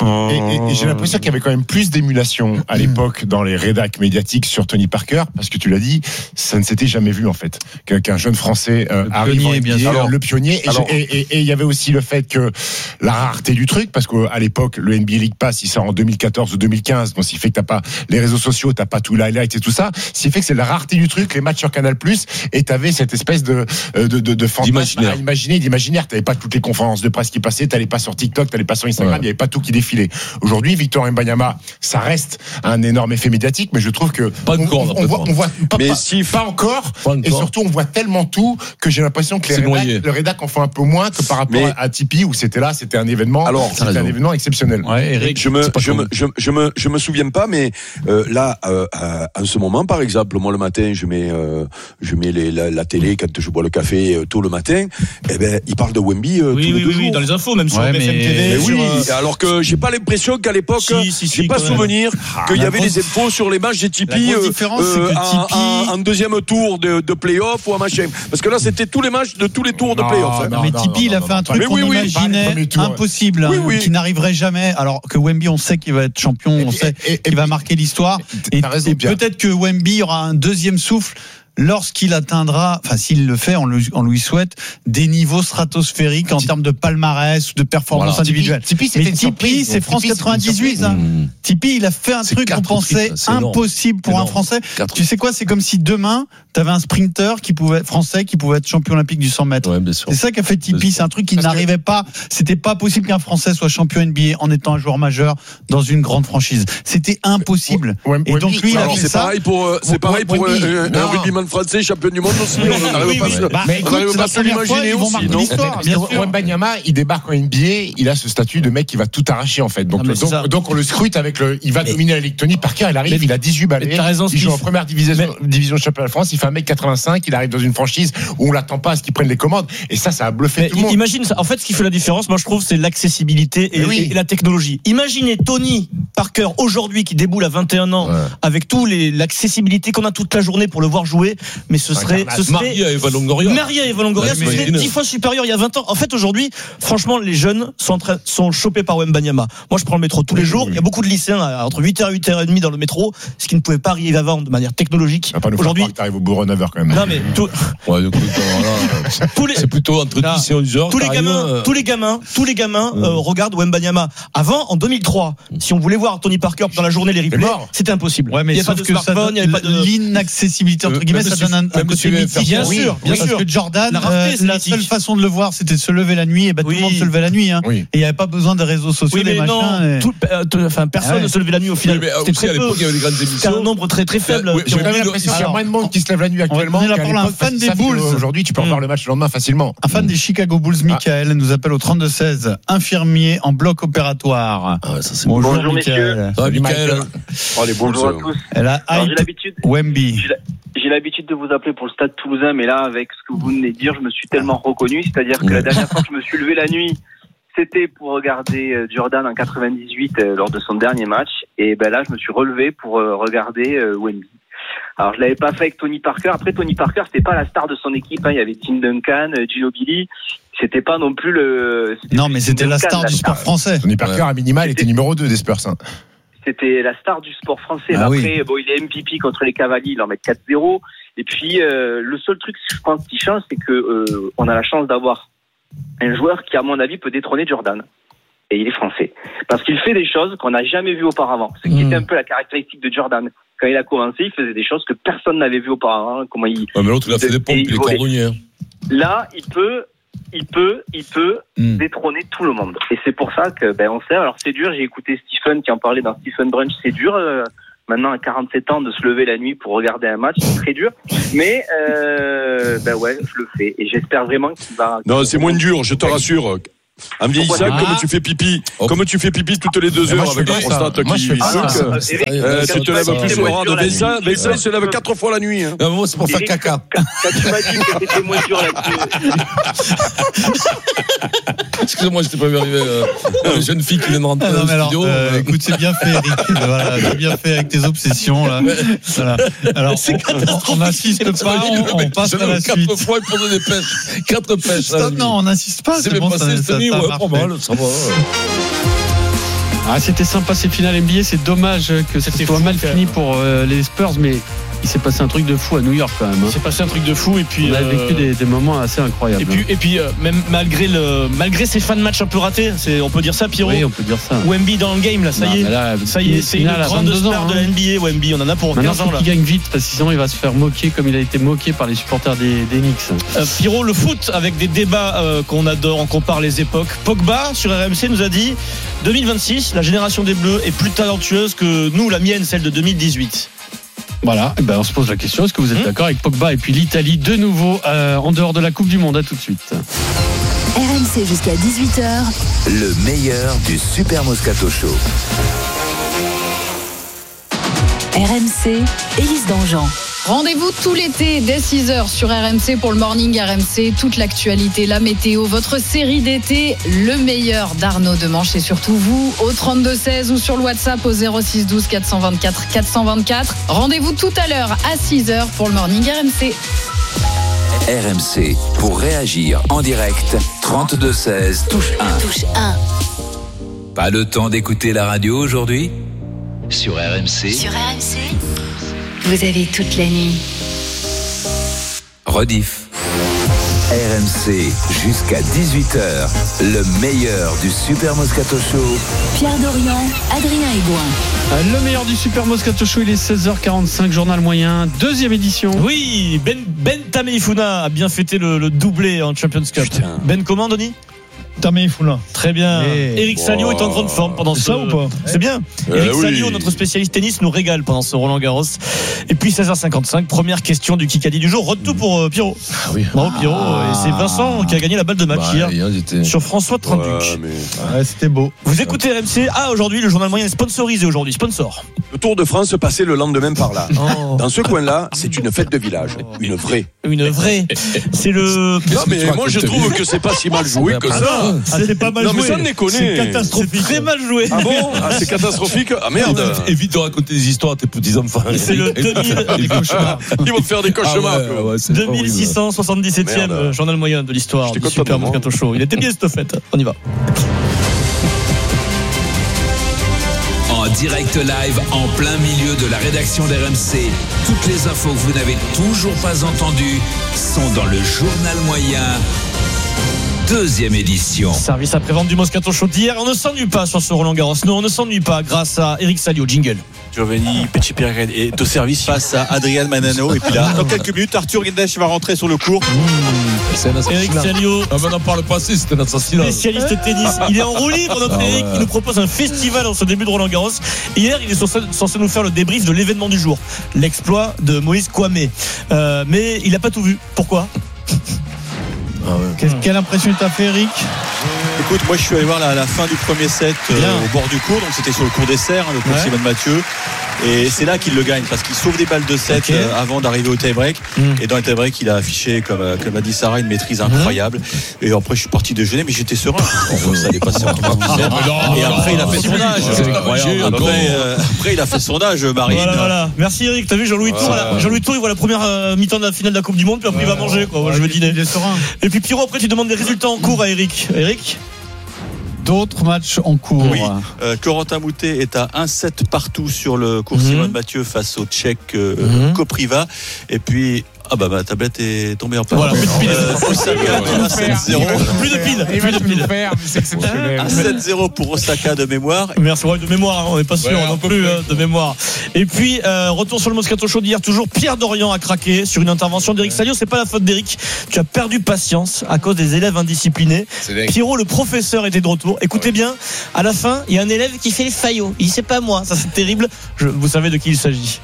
Et j'ai l'impression qu'il y avait quand même plus d'émulation à l'époque dans les rédacs médiatiques sur Tony Parker, parce que tu l'as dit, ça ne s'était jamais vu en fait qu'un jeune Français euh, arrive en N B A, alors, le pionnier. Et, alors, et, et, et il y avait aussi le fait que la rareté du truc, parce qu'à l'époque le N B A League Pass, il sort en deux mille quatorze ou deux mille quinze, donc ce qui fait que t'as pas les réseaux sociaux, t'as pas tout l'highlight et tout ça, ce qui fait que c'est la rareté du truc, les matchs sur Canal+, et t'avais cette espèce de de de, de fantasme à imaginer, d'imaginaire. T'avais pas toutes les conférences de presse qui passaient, t'allais pas sur TikTok, t'allais pas sur Instagram, il ouais. y avait pas tout qui défilait. Aujourd'hui, Victor Wembanyama, ça reste un énorme effet médiatique, mais je trouve que pas encore, on, on, on voit, on voit pas, mais pas, si pas encore, pas encore, et surtout on voit tellement tout que j'ai l'impression que les rédacs, le rédac en font un peu moins que par rapport mais, à Tipeee où c'était là, c'était un événement, alors, c'était raison. un événement exceptionnel. Ouais, Eric, je me, je me, je, je me, je me souviens pas, mais euh, là, euh, à, en ce moment, par exemple, moi le matin, je mets, euh, je mets les, la, la télé quand je bois le café euh, tôt le matin. Eh ben, il parle de Wemby euh, oui, tous oui, les deux oui, jours. Oui, dans les infos, même sur ouais, B F M T V. Mais sur, oui, euh... alors que j'ai pas l'impression qu'à l'époque, si, si, j'ai si, pas souvenir ah, qu'il y avait grosse... des infos sur les matchs des Tipeee euh, euh, en, en, en deuxième tour de, de play-off ou en machin. Parce que là, c'était tous les matchs de tous les tours de play-off. Hein. Mais Tipeee, il a fait un truc qu'on imaginait impossible, qui n'arriverait jamais. Alors que Wemby, on sait qu'il va être champion, on sait qu'il va marquer l'histoire. Et peut-être que Wemby aura un deuxième souffle lorsqu'il atteindra, enfin s'il le fait, on, le, on lui souhaite, des niveaux stratosphériques en termes de palmarès ou de performance voilà. individuelle. Tipeee, mais Tipeee, c'est France quatre-vingt-dix-huit. Hein. Mmh. Tipeee, il a fait un c'est truc qu'on pensait impossible pour énorme. un Français. Quatre tu sais quoi, c'est comme si demain, tu avais un sprinter qui pouvait, français qui pouvait être champion olympique du cent mètres. Ouais, c'est ça qu'a fait Tipeee, c'est un truc qui Parce n'arrivait que... pas. C'était pas possible qu'un Français soit champion N B A en étant un joueur majeur dans une grande franchise. C'était impossible. Ouais, ouais, Et donc lui, il a fait c'est ça. Pareil pour, c'est pareil pour un rugbyman français champion du monde aussi. On n'arrive pas à se l'imaginer aussi. Wembanyama, il débarque en N B A, il a ce statut de mec qui va tout arracher en fait. Donc, non, donc, donc on le scrute avec le. Il va mais, dominer la Ligue. Tony Parker, il arrive, mais, il a dix-huit balais. Raison, il joue en première division, mais, division de championnat de France. Il fait un mec quatre-vingt-cinq. Il arrive dans une franchise où on l'attend pas à ce qu'il prenne les commandes. Et ça, ça a bluffé mais, tout le monde. Imagine ça. En fait, ce qui fait la différence, moi, je trouve, c'est l'accessibilité et, oui. et la technologie. Imaginez Tony Parker aujourd'hui qui déboule à vingt et un ans ouais. avec tout les l'accessibilité qu'on a toute la journée pour le voir jouer. Mais ce serait, ce serait Maria Eva Longoria. Maria Eva Longoria, ce serait dix fois supérieur il y a vingt ans. En fait, aujourd'hui, franchement, les jeunes sont en train, sont chopés par Wembanyama. Moi, je prends le métro tous les oui, jours. Oui. Il y a beaucoup de lycéens entre huit heures et huit heures trente dans le métro, ce qui ne pouvait pas arriver avant de manière technologique. Aujourd'hui, tu arrives au bureau à neuf heures quand même. Non, mais tout... ouais, donc, voilà, tous les... c'est plutôt entre dix et onze heures. Tous les gamins, euh... tous les gamins, tous les gamins euh, regardent Wembanyama. Avant, en deux mille trois, si on voulait voir Tony Parker dans la journée les replays, c'était impossible. Ouais, mais il y a pas de smartphone, il y avait pas de l'inaccessibilité entre guillemets, ça donne un côté mythique. Bien sûr, bien sûr. Parce que Jordan, la, rareté, euh, la seule façon de le voir, c'était de se lever la nuit, et bah, oui. tout le monde se levait la nuit, hein. Oui. Et il n'y avait pas besoin des réseaux sociaux, oui, des machins. Non, et... tout, euh, enfin, personne ah ouais. ne se levait la nuit au final. Oui, c'était très peu. Il y avait des grandes émissions. C'était un nombre très très faible. Oui, j'ai l'impression qu'il y a moins de monde qui se lève la nuit actuellement. On est là pour un fan des Bulls. Aujourd'hui, tu peux revoir le match le lendemain facilement. Un fan des Chicago Bulls, Michael, nous appelle au trente-deux seize, infirmier en bloc opératoire. Bonjour messieurs. Salut Michael. Bonjour à tous. Elle a Wemby. J'ai l'habitude de vous appeler pour le Stade Toulousain, mais là, avec ce que vous venez de dire, je me suis tellement reconnu. C'est-à-dire que la dernière fois que je me suis levé la nuit, c'était pour regarder euh, Jordan en quatre-vingt-dix-huit euh, lors de son dernier match. Et ben là, je me suis relevé pour euh, regarder euh, Wemby. Alors, je l'avais pas fait avec Tony Parker. Après, Tony Parker, c'était pas la star de son équipe. Hein. Il y avait Tim Duncan, euh, Ginobili. C'était pas non plus le. Non, mais c'était la star Duncan, du la sport français. Tony Parker, à minima, il était numéro deux des Spurs. Hein. C'était la star du sport français. Ah Après, oui. bon, il est M V P contre les Cavaliers, il en met quatre zéro. Et puis, euh, le seul truc, je pense, qui change, c'est que euh, on a la chance d'avoir un joueur qui, à mon avis, peut détrôner Jordan. Et il est français. Parce qu'il fait des choses qu'on n'a jamais vues auparavant. Ce qui Mmh. était un peu la caractéristique de Jordan. Quand il a commencé, il faisait des choses que personne n'avait vues auparavant. Comment il... Ouais, mais l'autre, il a fait des pompes, et il est volait. cordonnier. hein. Là, il peut, il peut, il peut Mm. détrôner tout le monde. Et c'est pour ça que, ben, on sait. Alors, c'est dur. J'ai écouté Stephen qui en parlait dans Stephen Brunch. C'est dur, euh, maintenant, à quarante-sept ans, de se lever la nuit pour regarder un match. C'est très dur. Mais, euh, ben ouais, je le fais. Et j'espère vraiment qu'il va. Non, c'est moins dur, je te rassure. En vieillissant, Pourquoi comme pas tu fais pipi, comme tu fais pipi toutes les deux Mais moi, heures je avec fais la pas ça. prostate Moi, qui je fais pas souque, ça. Eric, euh, quand tu te lèves m'as dit plus que au rang c'était de moins dur Vincent. la nuit, Vincent, il se lève quatre fois la nuit. Hein. Non, moi, c'est pour faire Eric, caca. Quand, quand tu m'as dit que c'était moins dur là-dessus. Excusez-moi, je t'ai pas vu arriver. Euh, les jeunes filles qui viennent rentrer Ah dans non, le mais alors, studio. euh, euh, écoute, c'est bien fait, Eric. Voilà, c'est bien fait avec tes obsessions là. Voilà. Alors, on- on n'insiste pas, on, on passe je à la lève suite. Quatre fois, il pose des pêches. Quatre pêches. à la Stop, nuit. non, on n'insiste pas. C'est C'est bien bon, passé ça, cette ça, nuit, ça ouais, marche. pas mal, ça va. ouais. Ah, c'était sympa ces finales N B A. C'est dommage que ça soit mal fini pour euh, les Spurs, mais il s'est passé un truc de fou à New York quand même. hein. Il s'est passé un truc de fou et puis On a euh, vécu des, des moments assez incroyables. et puis et puis euh, même malgré le malgré ces fins de match un peu ratés, c'est on peut dire ça, Pierrot. oui, on peut dire ça. Wemby dans le game là, ça Non, y est. mais là, Ça y est, c'est une finale à grande vingt-deux ans, star de hein. la N B A, Wemby. On en a pour Maintenant, quinze ans faut là. qu'il gagne vite parce que sinon il va se faire moquer comme il a été moqué par les supporters des, des Knicks. Euh, Pierrot, le foot avec des débats euh, qu'on adore, on compare les époques. Pogba sur R M C nous a dit deux mille vingt-six, la génération des Bleus est plus talentueuse que nous, la mienne, celle de deux mille dix-huit. Voilà, et ben on se pose la question, est-ce que vous êtes Mmh. d'accord avec Pogba et puis l'Italie de nouveau euh, en dehors de la Coupe du Monde? À tout de suite. R M C jusqu'à dix-huit heures. Le meilleur du Super Moscato Show. R M C, Élise Dangean. Rendez-vous tout l'été dès six heures sur R M C pour le Morning R M C. Toute l'actualité, la météo, votre série d'été, le meilleur d'Arnaud Demanche et surtout vous au trente-deux seize ou sur le WhatsApp au zéro six douze quatre cent vingt-quatre quatre cent vingt-quatre. Rendez-vous tout à l'heure à six heures pour le Morning R M C. R M C, pour réagir en direct, trente-deux seize, touche un. Touche un. Pas le temps d'écouter la radio aujourd'hui? Sur R M C, Sur R M C, vous avez toute la nuit. rediff. R M C, jusqu'à dix-huit heures, le meilleur du Super Moscato Show. Pierre Dorian, Adrien Aigouin. Le meilleur du Super Moscato Show, il est seize heures quarante-cinq, journal moyen, deuxième édition. Oui, Ben Ben Tameifuna a bien fêté le, le doublé en Champions Cup. Putain. Ben comment, Denis? Tameifuna. Très bien. Et- Eric Salio est en grande forme pendant C'est ce. ça ou pas C'est bien. Eh Eric oui. Salio, notre spécialiste tennis, nous régale pendant ce Roland Garros. Et puis seize heures cinquante-cinq, première question du Kikadi du jour. Retour pour euh, Pierrot. Ah oui. Bravo Pierrot. Et c'est Vincent qui a gagné la balle de match Bah, hier hier, j'étais- sur François Trinduc. Ouais, mais- Ouais, c'était beau. Vous écoutez R M C. Ah, aujourd'hui, le journal moyen est sponsorisé aujourd'hui. Sponsor. Le Tour de France se passait le lendemain par là. Oh. Dans ce coin-là, c'est une fête de village, une vraie. Une vraie. C'est le. Non, que mais tu moi je racontes, trouve que c'est pas si mal joué que ça. Ah, c'est pas mal Non, mais joué. sans déconner. C'est C'est catastrophique. très mal joué. Ah bon? Ah, c'est catastrophique. Ah merde. Évite de raconter des histoires à tes petits-enfants. C'est le deux mille Ils vont faire des cauchemars. Ah ouais, ouais, c'est deux mille horrible. six cent soixante-dix-septième Merde. journal moyen de l'histoire J'étais du content Super de moi. Moscato Show. Il était bien cette fête. On y va. En direct live, en plein milieu de la rédaction d'R M C. Toutes les infos que vous n'avez toujours pas entendues sont dans le journal moyen. Deuxième édition. Service après-vente du Moscato Show d'hier. On ne s'ennuie pas sur ce Roland Garros. Non, on ne s'ennuie pas grâce à Eric Salio. Jingle. Giovanni Petit-Pierre est au service face à Adrian Manano. Et puis là, dans quelques minutes, Arthur Guedes va rentrer sur le court. C'est un assassinat. Eric Salio, Ah ben, n'en parle pas assez, c'était un assassinat. spécialiste tennis. Il est en roue libre, notre Ah ouais. Eric. Il nous propose un festival en ce début de Roland Garros. Hier, il est censé, censé nous faire le débrief de l'événement du jour. L'exploit de Moïse Kouamé. Euh, mais il n'a pas tout vu. Pourquoi? Qu'est-ce- Quelle impression t'as fait, Eric? Écoute, moi je suis allé voir la, la fin du premier set euh, Bien. au bord du cours, donc c'était sur le cours des serres, hein, le cours Ouais. Simone Mathieu. Et c'est là qu'il le gagne parce qu'il sauve des balles de sept okay. euh, avant d'arriver au tie-break. Mm. Et dans le tie-break, il a affiché, comme, comme a dit Sarah, une maîtrise incroyable. Mm. Et après, je suis parti déjeuner, mais j'étais serein. Ça allait passer en trois. Et après, il a fait son âge. Après, euh, après, il a fait son âge, Marine. Voilà, voilà. Merci Eric. T'as vu Jean-Louis Tour, voilà. Jean-Louis Tour, il voit la première euh, mi-temps de la finale de la Coupe du Monde, puis après ouais. il va manger, quoi. Moi, je vais dîner. Il est serein. Et puis Pierrot, après, tu demandes des résultats en cours à Eric. Eric? D'autres matchs en cours. Oui. Euh, Corentin Moutet est à un sept partout sur le cours mmh. Simone Mathieu face au Tchèque euh, mmh. Kopriva. Et puis. Ah bah ma tablette est tombée en panne. Voilà, plus de piles. Euh, Osaka de sept zéro. Plus de piles. Il va nous le faire, mais c'est exceptionnel. un sept zéro pour Osaka de mémoire. Merci, ouais, de mémoire, hein, on n'est pas sûr ouais, non plus hein, de mémoire. Et puis, euh, retour sur le Moscato Show d'hier, toujours Pierre Dorian a craqué sur une intervention d'Eric Salio. C'est pas la faute d'Eric. Tu as perdu patience à cause des élèves indisciplinés. Pierrot, le professeur, était de retour. Écoutez ouais. bien, à la fin, il y a un élève qui fait les faillots. Il dit c'est pas moi, ça c'est terrible. Je, vous savez de qui il s'agit.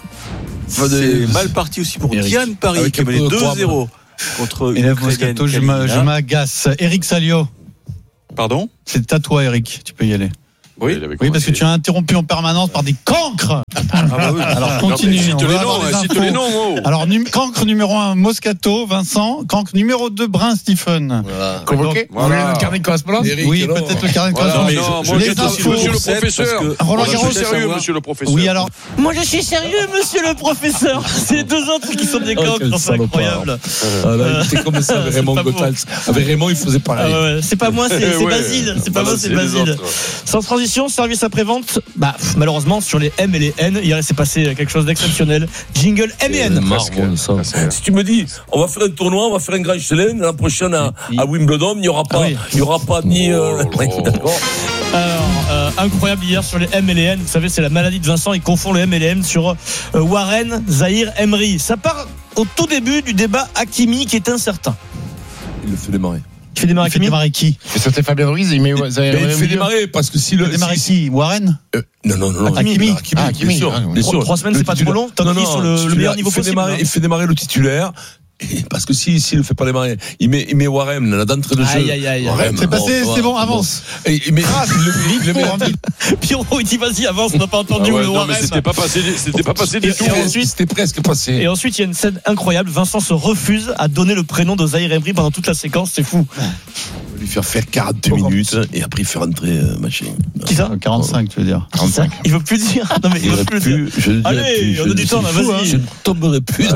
C'est mal parti aussi pour Eric. Diane Paris avec qui a mené deux zéro contre une élève Moscato, je m'agace. Eric Salio. Pardon? C'est à toi, Eric. Tu peux y aller. Oui, oui, parce que tu as interrompu en permanence par des cancres. Ah bah oui. Alors continue. Cite les noms, cite les noms. Oh. Alors num- cancre numéro un Moscato, Vincent. Cancre numéro deux Brun, Stephen. Voilà. Convoqué. Vous voulez le carnet de correspondance? Oui, alors. Peut-être le carnet de correspondance. Voilà. Les infos. Monsieur le professeur. Roland Garros, sérieux, monsieur le professeur. Oui, alors. Moi, je suis sérieux, monsieur le professeur. C'est les deux autres qui sont des cancres. Oh, c'est incroyable. C'est comme ça avec Raymond Goethals. Avec Raymond, il faisait pareil. C'est pas moi, c'est Basile. C'est pas moi, c'est Basile. Sans transition, service après-vente. Bah, malheureusement, sur les M et les N, il s'est passé quelque chose d'exceptionnel. Jingle M et N. Si tu me dis, on va faire un tournoi, on va faire un grand chelem, l'an prochain à, à Wimbledon, il n'y aura pas, il y aura pas ni. Euh... D'accord. Alors, euh, incroyable hier sur les M et les N. Vous savez, c'est la maladie de Vincent. Il confond les M et les N sur euh, Warren Zahir Emery. Ça part au tout début du débat Hakimi qui est incertain. Il le fait démarrer. Il fait démarrer, il fait démarrer qui? Il fait sauter Fabien Ruiz, il met Zahir Emery. Il fait démarrer parce que si le. Il fait démarrer si, qui? Warren? euh, Non, non, non. Hakimi. Hakimi, ah, Hakimi, bien sûr. Bien sûr. Trois semaines, c'est pas trop long. Tant qu'il est sur le, le meilleur niveau possible. Démarrer, il fait démarrer le titulaire. Et parce que si s'il ne fait pas démarrer, il met il met Warren là d'entrée de jeu. Aïe aïe aïe. Warren, c'est passé, bon, c'est bon, avance. Et il met ah, il le met. Pierrot il dit vas-y avance, on n'a pas entendu ah ouais, le non, Warren. Mais c'était pas passé, c'était pas passé du et, tout. Et ensuite, c'était presque passé. Et ensuite il y a une scène incroyable. Vincent se refuse à donner le prénom de Zahir Emery pendant toute la séquence, c'est fou. On va lui faire faire quarante-deux minutes et après il fait rentrer euh, machin. Qui ça? quarante-cinq tu veux dire? quarante-cinq Il veut plus dire. Non mais il veut plus dire. Allez, on a du temps là, vas-y. Je ne tomberai plus.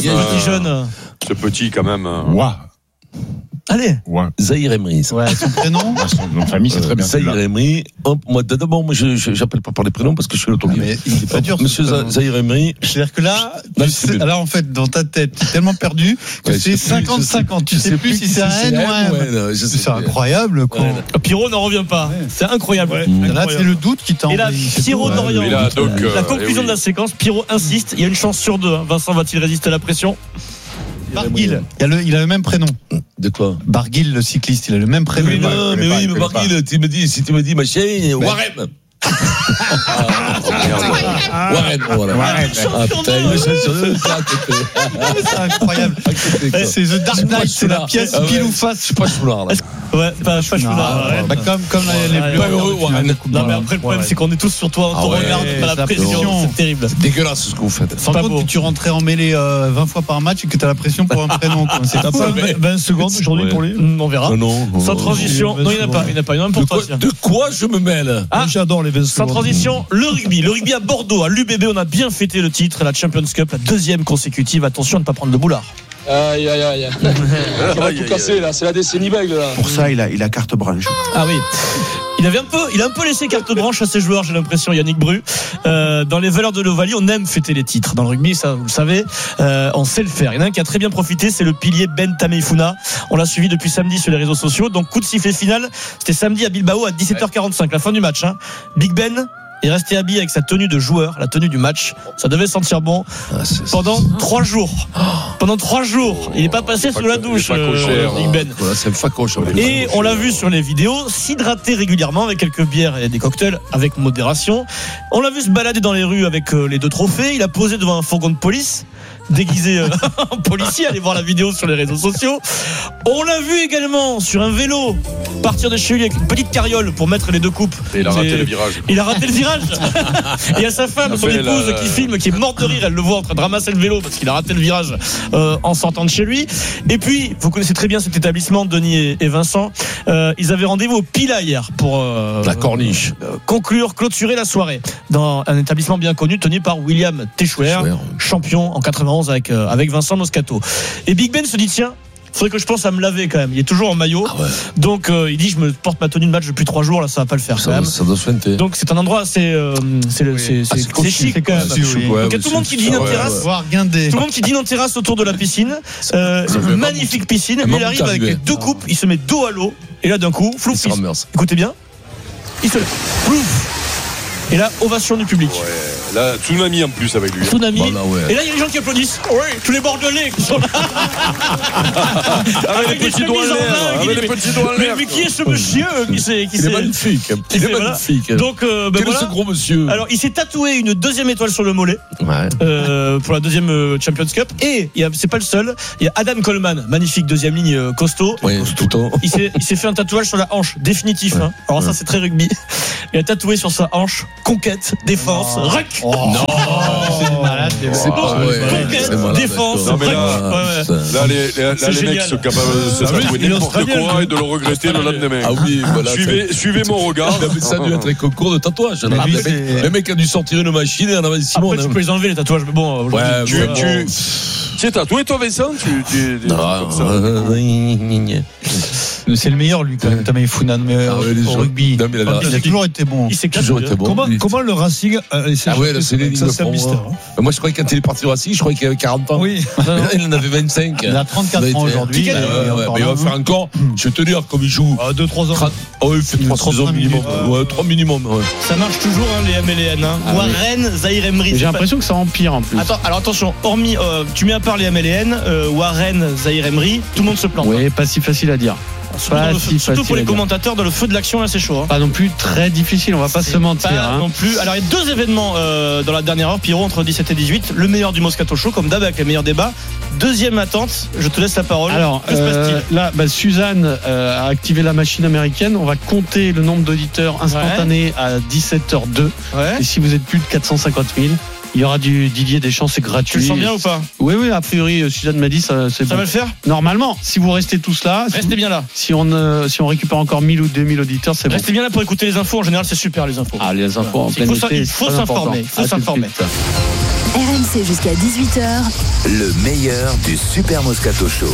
Ce petit quand même. Waouh. Allez. Ouais. Zahir Emery. Ouais, son prénom. Son nom de famille, c'est très bien. Zahir Emery. Moi, d'abord, moi, je, je, j'appelle pas par les prénoms parce que je suis l'autoguide. Mais il est pas dur. Monsieur Zahir Emery. C'est-à-dire que là, tu sais, là, en fait, dans ta tête, tu es tellement perdu que ouais, c'est cinquante cinquante. Tu sais plus si c'est un N ou un M. C'est incroyable, quoi. Pierrot n'en revient pas. C'est incroyable. Là, c'est le doute qui t'en. Et là, Pierrot Dorian. La conclusion de la séquence, Pierrot insiste. Il y a une chance sur deux. Vincent va-t-il résister à la pression? Barguil, il a, le, il a le même prénom. De quoi? Barguil, le cycliste, il a le même prénom. Mais non, mais oui, mais Barguil, tu me dis, si tu me dis, machin, Warren. Warren, voilà. Warren. Ah putain, il me cherche sur le chat. C'est incroyable. C'est The Dark Knight, c'est la pièce pile ou face. Je suis pas choulard là. Ouais, pas choulard. Comme comme les bleus. Heureux Warren. Non mais après le problème c'est qu'on est tous sur toi, on te regarde, t'as la pression, c'est terrible. C'est dégueulasse ce que vous faites. Sans compte que tu rentrais en mêlée vingt fois par match et que t'as la pression pour un prénom. C'est pas vingt secondes aujourd'hui pour lui. On verra. Sans transition. Non, il n'y en a pas, il n'y en a pas. Il y en a un pour toi. De quoi je me mêle? Ah, j'adore les vingt secondes. Sans transition, le rugby. Le rugby à Bordeaux, à l'U B B, on a bien fêté le titre, la Champions Cup, la deuxième consécutive. Attention à ne pas prendre le boulard. Aïe aïe aïe. Il va tout casser là, c'est la décennie bègle là. Pour ça, il a, il a carte blanche. Ah oui. Il avait un peu, il a un peu laissé carte blanche à ses joueurs, j'ai l'impression, Yannick Bru. Euh, dans les valeurs de l'Ovalie, on aime fêter les titres. Dans le rugby, ça, vous le savez, euh, on sait le faire. Il y en a un qui a très bien profité, c'est le pilier Ben Tameifuna. On l'a suivi depuis samedi sur les réseaux sociaux. Donc, coup de sifflet final, c'était samedi à Bilbao à dix-sept heures quarante-cinq, la fin du match. Hein. Big Ben est resté habillé avec sa tenue de joueur, la tenue du match. Ça devait sentir bon ah, c'est, pendant c'est, trois jours. Oh. Pendant trois jours, il n'est pas passé sous la douche, euh, Big Ben. Voilà, c'est facoche, et on l'a vu sur les vidéos, s'hydrater régulièrement avec quelques bières et des cocktails avec modération. On l'a vu se balader dans les rues avec les deux trophées. Il a posé devant un fourgon de police. déguisé euh, en policier. Allez voir la vidéo sur les réseaux sociaux. On l'a vu également sur un vélo partir de chez lui avec une petite carriole pour mettre les deux coupes. Et il a raté C'est- le virage. Il a raté le virage. Il y a sa femme, Il a son fait épouse, la- qui filme, qui est morte de rire. Elle le voit en train de ramasser le vélo parce qu'il a raté le virage euh, en sortant de chez lui. Et puis, vous connaissez très bien cet établissement, Denis et, et Vincent. Euh, ils avaient rendez-vous au Pila hier pour euh, La corniche. euh, conclure, clôturer la soirée dans un établissement bien connu tenu par William Techouer, Techouer. champion en quatre-vingt-onze avec euh, avec Vincent Moscato. Et Big Ben se dit tiens. Faudrait que je pense à me laver quand même. Il est toujours en maillot. Ah ouais. Donc euh, il dit je me porte ma tenue de match depuis trois jours là, ça va pas le faire quand Ça, même. ça doit se feinter. Donc c'est un endroit assez euh, c'est le- c'est Ah, c'est- c'est c'est chic quand même. cossu, oui. Donc il y a tout le monde qui dîne en Ouais, terrasse. ouais. Voir guindé. Tout le monde qui dîne en terrasse autour de la piscine. Euh, Ça fait magnifique piscine. un Lui, il mammouth arrive avec arrivé. les deux coupes. Il se met dos à l'eau. Et là d'un coup, flou, Il se il- renverse. écoutez bien. Il se lève. Plouf. Et là, ovation du public. Ouais, là, tsunami en plus avec lui. Tsunami. Voilà, ouais. Et là, il y a des gens qui applaudissent. Oui, tous les Bordelais qui sont là. Avec les des petits doigts en chemises l'air. main, qui Avec dit, les petits doigts en mais, l'air. mais qui est ce monsieur qui s'est. Qui Il est s'est- magnifique. qui Il est s'est- voilà. magnifique. Donc, euh, ben Quel est voilà. ce gros monsieur? Alors, il s'est tatoué une deuxième étoile sur le mollet Ouais. euh, pour la deuxième euh, Champions Cup. Et il y a- c'est pas le seul. Il y a Adam Coleman, magnifique deuxième ligne euh, costaud. Oui, plutôt. Il s'est, il s'est fait un tatouage sur la hanche, définitif. Ouais. Hein. Alors ça, Ouais. c'est très rugby. Il a tatoué sur sa hanche conquête, défense, ruck. Oh. Non. C'est malade. C'est pas vrai. Conquête, C'est malade, défense, Non, mais ruck. là, Ouais, ouais. Ça- Là, les, les, là, C'est les mecs génial. sont capables de se Ah oui, tatouer il est n'importe australien, quoi lui. et de le regretter le lendemain. Ah oui, voilà. Suivez, suivez mon regard. Non, mais ça a dû être un concours de tatouage. Mais Le lui, mec- c'est- le mec a dû sortir une machine et en avait Simon. Après, tu peux les enlever les tatouages, mais bon. aujourd'hui, Ouais, Tu, ouais, tu, bon. tu es tatoué, toi, Vincent tu, tu, tu- Non, comme ça. euh, C'est le meilleur, lui, quand même, Tamay Founan, mais Ah ouais, les au gens- rugby. Non, mais il a- Il a toujours été bon. Il s'est toujours été bon. Comment, Il- comment le Racing a laissé Ah ouais, échapper là, c'est les lignes ça, de c'est un front, mystère. hein. Moi, je croyais que quand il est parti au Racing, je croyais qu'il avait quarante ans. Oui. Mais là, il en avait vingt-cinq. Il a trente-quatre ans aujourd'hui. Ouais, Il est ouais, encore mais il là, va faire hein. encore, je vais te dire, comme il joue. deux trois ans. trente Oh, il fait Il trois trente-cinq saisons minimum. minutes. Ouais, trois minimum. Ouais. Ça marche toujours, hein, les M L N. Hein. Ah oui. Warren, Zahir Emery. J'ai c'est pas- l'impression que ça empire en plus. Attends, alors attention, hormis, euh, tu mets à part les M L N, euh, Warren, Zahir Emery, tout le monde se plante. Oui, pas si facile à dire. Surtout, Pas dans le si feu- surtout facile pour les à dire. commentateurs, dans le feu de l'action, là, c'est chaud. Hein. Pas non plus très difficile, on va pas C'est se mentir. pas hein. non plus. Alors, il y a deux événements euh, dans la dernière heure, Pierrot, entre dix-sept et dix-huit. Le meilleur du Moscato Show, comme d'hab, avec les meilleurs débats. Deuxième attente, je te laisse la parole. Alors, que se passe-t-il euh, là, bah, Suzanne euh, a activé la machine américaine. On va compter le nombre d'auditeurs instantanés à dix-sept heures deux. Ouais. Et si vous êtes plus de quatre cent cinquante mille, il y aura du Didier Deschamps, c'est gratuit. Tu le sens bien ou pas? Oui, oui, a priori, euh, Suzanne m'a dit ça, c'est Ça bon. va le faire? Normalement, si vous restez tous là, si, Restez bien là. si on, euh, si on récupère encore mille ou deux mille auditeurs, c'est bon. Restez bien là pour écouter les infos. En général, c'est super, les infos. Ah, les infos en Il plein faut été, s'in- il c'est faut très s'informer, important. il faut À tout de s'informer. suite. R M C jusqu'à dix-huit heures. Le meilleur du Super Moscato Show.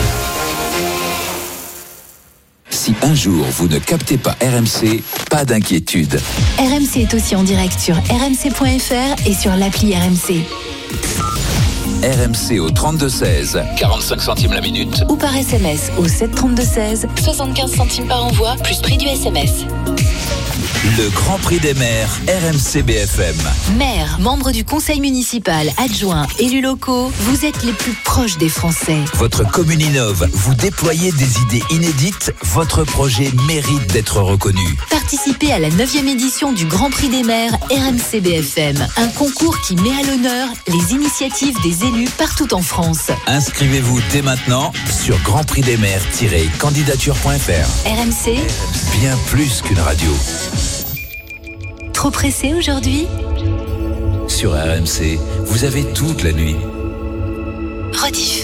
Si un jour vous ne captez pas R M C, pas d'inquiétude. R M C est aussi en direct sur r m c point f r et sur l'appli R M C. R M C au trente-deux seize, quarante-cinq centimes la minute. Ou par S M S au sept trente-deux seize, soixante-quinze centimes par envoi, plus prix du S M S. Le Grand Prix des maires, R M C B F M. Maire, membre du conseil municipal, adjoint, élus locaux, vous êtes les plus proches des Français. Votre commune innove, vous déployez des idées inédites, votre projet mérite d'être reconnu. Participez à la neuvième édition du Grand Prix des maires R M C B F M, un concours qui met à l'honneur les initiatives des élus partout en France. Inscrivez-vous dès maintenant sur grand prix des maires tiret candidature point f r. R M C, Bien plus qu'une radio. trop pressé aujourd'hui? Sur R M C, vous avez toute la nuit. Rediff.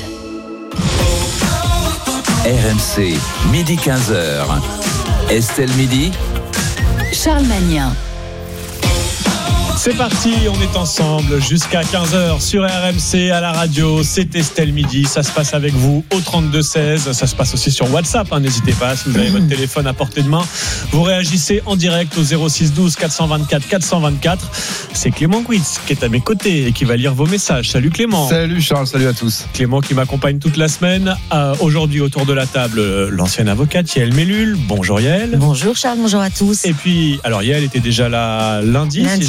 R M C, midi quinze heures. Estelle Midi. Charles Magnin. C'est parti, on est ensemble jusqu'à quinze heures sur R M C à la radio. C'est Estelle Midi, ça se passe avec vous au trente-deux seize. Ça se passe aussi sur WhatsApp, hein, n'hésitez pas, si vous avez votre téléphone à portée de main. Vous réagissez en direct au zéro six douze quatre cent vingt-quatre quatre cent vingt-quatre. C'est Clément Quitz qui est à mes côtés et qui va lire vos messages. Salut Clément. Salut Charles, salut à tous. Clément qui m'accompagne toute la semaine. Euh, aujourd'hui autour de la table, euh, l'ancienne avocate Yael Mellul. Bonjour Yael. Bonjour Charles, bonjour à tous. Et puis, alors Yael était déjà là lundi. Lundi, si je ouais, ne dis pas de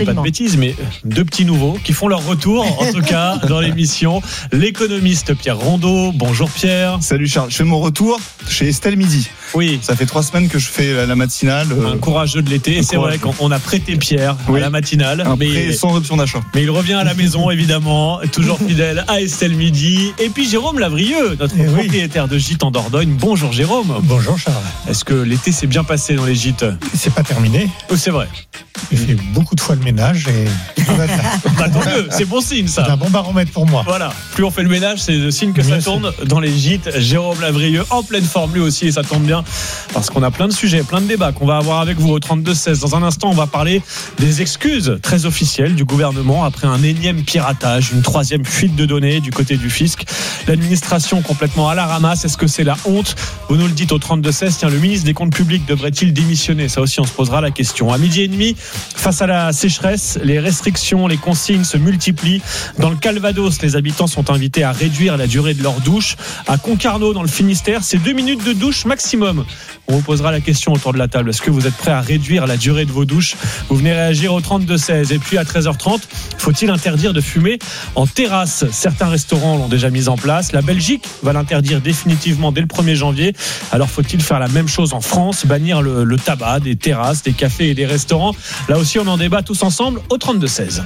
pas de bêtises, mais deux petits nouveaux qui font leur retour, en tout cas, dans l'émission. L'économiste Pierre Rondeau. Bonjour Pierre. Salut Charles. Je fais mon retour chez Estelle Midi. Oui. Ça fait trois semaines que je fais la, la matinale. Un courageux de l'été. Et c'est vrai qu'on a prêté Pierre oui. à la matinale. Un mais prêt sans option d'achat. Mais il revient à la maison, évidemment. Toujours fidèle à Estelle Midi. Et puis Jérôme Lavrieux, notre eh propriétaire oui. de gîte en Dordogne. Bonjour Jérôme. Bonjour Charles. Est-ce que l'été s'est bien passé dans les gîtes ? C'est pas terminé. Oh, c'est vrai. J'ai fait beaucoup de fois le ménage et bah, tant mieux, c'est bon signe ça. C'est un bon baromètre pour moi. Voilà, plus on fait le ménage, c'est le signe que bien ça tourne sûr. Dans les gîtes. Jérôme Lavrieux en pleine forme lui aussi et ça tombe bien parce qu'on a plein de sujets, plein de débats qu'on va avoir avec vous au trente-deux seize. Dans un instant, on va parler des excuses très officielles du gouvernement après un énième piratage, une troisième fuite de données du côté du fisc. L'administration complètement à la ramasse. Est-ce que c'est la honte ? Vous nous le dites au trente-deux seize. Tiens, le ministre des Comptes Publics devrait-il démissionner ? Ça aussi, on se posera la question. À midi et demi, face à la sécheresse, les restrictions, les consignes se multiplient. Dans le Calvados, les habitants sont invités à réduire la durée de leur douche. À Concarneau, dans le Finistère, c'est deux minutes de douche maximum. On vous posera la question autour de la table. Est-ce que vous êtes prêts à réduire la durée de vos douches ? Vous venez réagir au trente-deux seize. Et puis à treize heures trente, faut-il interdire de fumer en terrasse ? Certains restaurants l'ont déjà mis en place. La Belgique va l'interdire définitivement dès le premier janvier. Alors faut-il faire la même chose en France ? Bannir le, le tabac des terrasses, des cafés et des restaurants ? Là aussi, on en débat tous ensemble au trente-deux seize.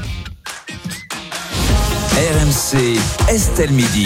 R M C, Estelle Midi.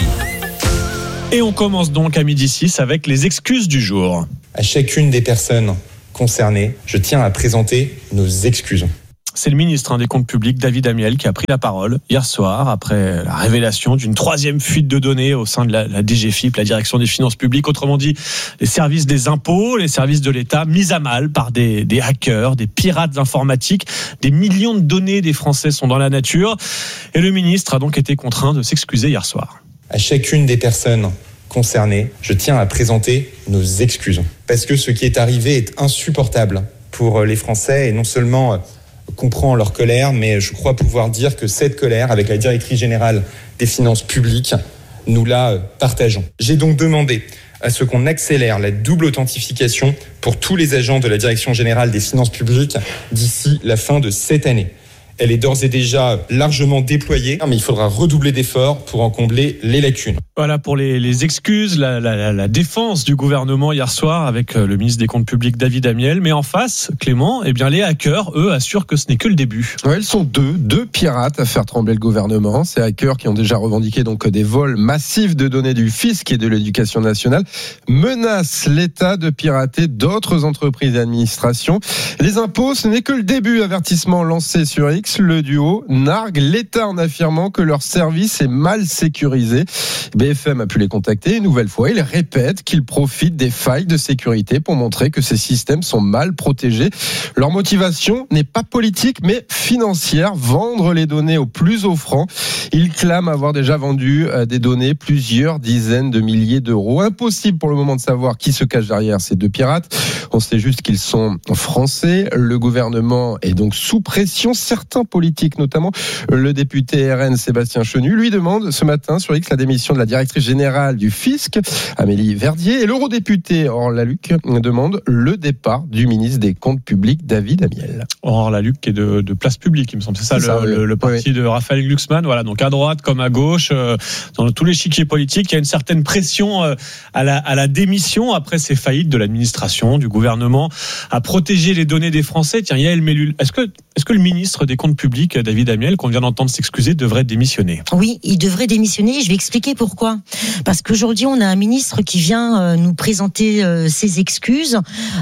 Et on commence donc à midi six avec les excuses du jour. À chacune des personnes concernées, je tiens à présenter nos excuses. C'est le ministre hein, des Comptes Publics, David Amiel, qui a pris la parole hier soir après la révélation d'une troisième fuite de données au sein de la, la D G F I P, la Direction des Finances Publiques. Autrement dit, les services des impôts, les services de l'État mis à mal par des, des hackers, des pirates informatiques. Des millions de données des Français sont dans la nature. Et le ministre a donc été contraint de s'excuser hier soir. À chacune des personnes concernées, je tiens à présenter nos excuses. Parce que ce qui est arrivé est insupportable pour les Français et non seulement comprend leur colère, mais je crois pouvoir dire que cette colère, avec la directrice générale des finances publiques, nous la partageons. J'ai donc demandé à ce qu'on accélère la double authentification pour tous les agents de la direction générale des finances publiques d'ici la fin de cette année. Elle est d'ores et déjà largement déployée, mais il faudra redoubler d'efforts pour en combler les lacunes. Voilà pour les, les excuses, la, la, la défense du gouvernement hier soir avec le ministre des Comptes Publics David Amiel. Mais en face, Clément, eh bien les hackers, eux, assurent que ce n'est que le début. Ouais, ils sont deux, deux pirates à faire trembler le gouvernement. Ces hackers qui ont déjà revendiqué donc des vols massifs de données du fisc et de l'éducation nationale menacent l'État de pirater d'autres entreprises et administrations. Les impôts, ce n'est que le début. Avertissement lancé sur X. Le duo nargue l'État en affirmant que leur service est mal sécurisé. B F M a pu les contacter une nouvelle fois. Ils répètent qu'ils profitent des failles de sécurité pour montrer que ces systèmes sont mal protégés. Leur motivation n'est pas politique mais financière. Vendre les données au plus offrant. Ils clament avoir déjà vendu des données plusieurs dizaines de milliers d'euros. Impossible pour le moment de savoir qui se cache derrière ces deux pirates. On sait juste qu'ils sont français. Le gouvernement est donc sous pression. Certains politiques, notamment le député R N Sébastien Chenu, lui demande ce matin sur X la démission de la directrice générale du fisc, Amélie Verdier, et l'eurodéputé Aurore Lalucq demande le départ du ministre des Comptes Publics, David Amiel. Aurore Lalucq qui est de, de Place Publique, il me semble. C'est ça, c'est le, ça le, le parti oui. de Raphaël Glucksmann. Voilà, donc à droite comme à gauche, euh, dans tous les chiquiers politiques, il y a une certaine pression euh, à, la, à la démission après ces faillites de l'administration, du gouvernement, à protéger les données des Français. Tiens, Yael Mellul, est-ce que, est-ce que le ministre des Comptes Publics, David Amiel, qu'on vient d'entendre s'excuser, devrait démissionner? Oui, il devrait démissionner. Je vais expliquer pourquoi. Parce qu'aujourd'hui, on a un ministre qui vient nous présenter ses excuses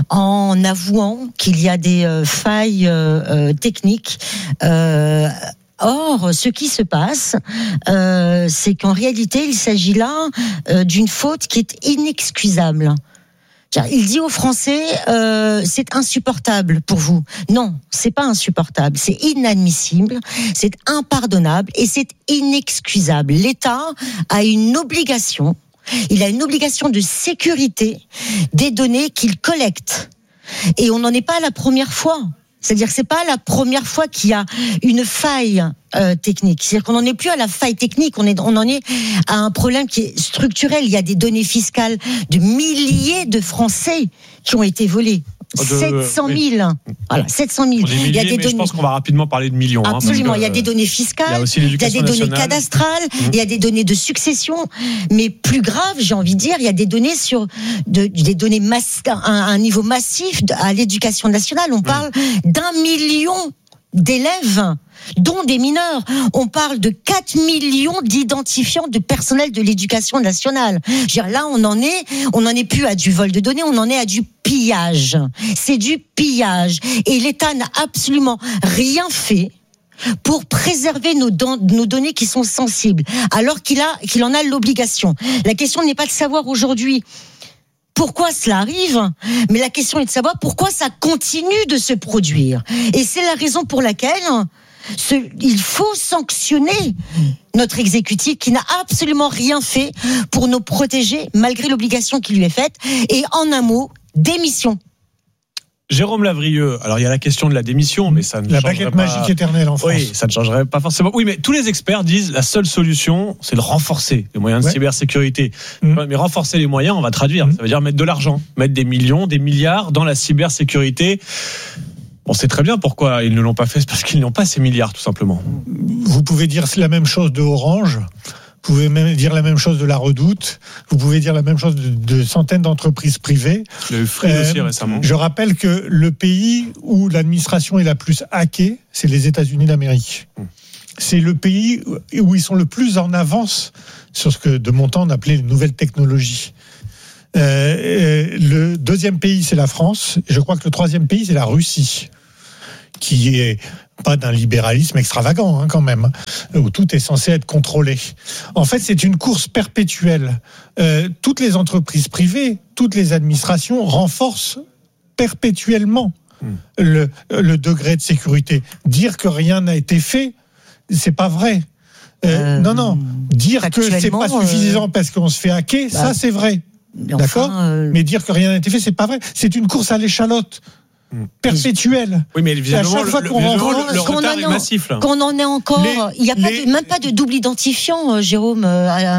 en avouant qu'il y a des failles techniques. Euh, Or, ce qui se passe, euh, c'est qu'en réalité, il s'agit là euh, d'une faute qui est inexcusable. Il dit aux Français, euh, c'est insupportable pour vous. Non, c'est pas insupportable, c'est inadmissible, c'est impardonnable et c'est inexcusable. L'État a une obligation, il a une obligation de sécurité des données qu'il collecte. Et on n'en est pas à la première fois. C'est-à-dire que c'est pas la première fois qu'il y a une faille euh, technique. C'est-à-dire qu'on n'en est plus à la faille technique, on est, on en est à un problème qui est structurel. Il y a des données fiscales de milliers de Français qui ont été volées. sept cent mille. Voilà, sept cent mille. Il y a des données. Je pense qu'on va rapidement parler de millions. Absolument. Hein, il y a des données fiscales. Il y a, aussi il y a des données nationale. cadastrales. Mmh. Il y a des données de succession. Mais plus grave, j'ai envie de dire, il y a des données sur de, des données mass, un, un niveau massif à l'éducation nationale. On parle mmh. d'un million d'élèves, dont des mineurs. On parle de quatre millions d'identifiants de personnel de l'éducation nationale. Je veux dire, là, on en est, on n'en est plus à du vol de données, on en est à du pillage. C'est du pillage. Et l'État n'a absolument rien fait pour préserver nos, don- nos données qui sont sensibles, alors qu'il a, qu'il en a l'obligation. La question n'est pas de savoir aujourd'hui pourquoi cela arrive, mais la question est de savoir pourquoi ça continue de se produire. Et c'est la raison pour laquelle ce, il faut sanctionner notre exécutif qui n'a absolument rien fait pour nous protéger malgré l'obligation qui lui est faite. Et en un mot, démission. Jérôme Lavrieux, alors il y a la question de la démission, mais ça ne la changerait baguette pas... magique éternelle en France. Oui, ça ne changerait pas forcément. Oui, mais tous les experts disent la seule solution, c'est de renforcer les moyens de ouais. cybersécurité. Mmh. Mais renforcer les moyens, on va traduire. Mmh. Ça veut dire mettre de l'argent, mettre des millions, des milliards dans la cybersécurité. On sait très bien pourquoi ils ne l'ont pas fait, c'est parce qu'ils n'ont pas ces milliards, tout simplement. Vous pouvez dire la même chose de Orange. Vous pouvez même dire la même chose de la Redoute. Vous pouvez dire la même chose de, de centaines d'entreprises privées. Il y a eu Free euh, aussi récemment. Je rappelle que le pays où l'administration est la plus hackée, c'est les États-Unis d'Amérique. Hum. C'est le pays où ils sont le plus en avance sur ce que de mon temps on appelait les nouvelles technologies. Euh, le deuxième pays, c'est la France. Et je crois que le troisième pays, c'est la Russie, qui est pas d'un libéralisme extravagant hein, quand même, où tout est censé être contrôlé. En fait, c'est une course perpétuelle. Euh, toutes les entreprises privées, toutes les administrations renforcent perpétuellement mmh. le, le degré de sécurité. Dire que rien n'a été fait, c'est pas vrai. Euh, euh, non, non. Dire que c'est pas suffisant euh... parce qu'on se fait hacker, bah, ça c'est vrai. D'accord enfin, euh... Mais dire que rien n'a été fait, c'est pas vrai. C'est une course à l'échalote. Perpétuelle. Oui, mais à chaque fois qu'on rencontre, le retard est massif là. Qu'on en est encore, les, il n'y a pas les... de, même pas de double identifiant, euh, Jérôme, euh,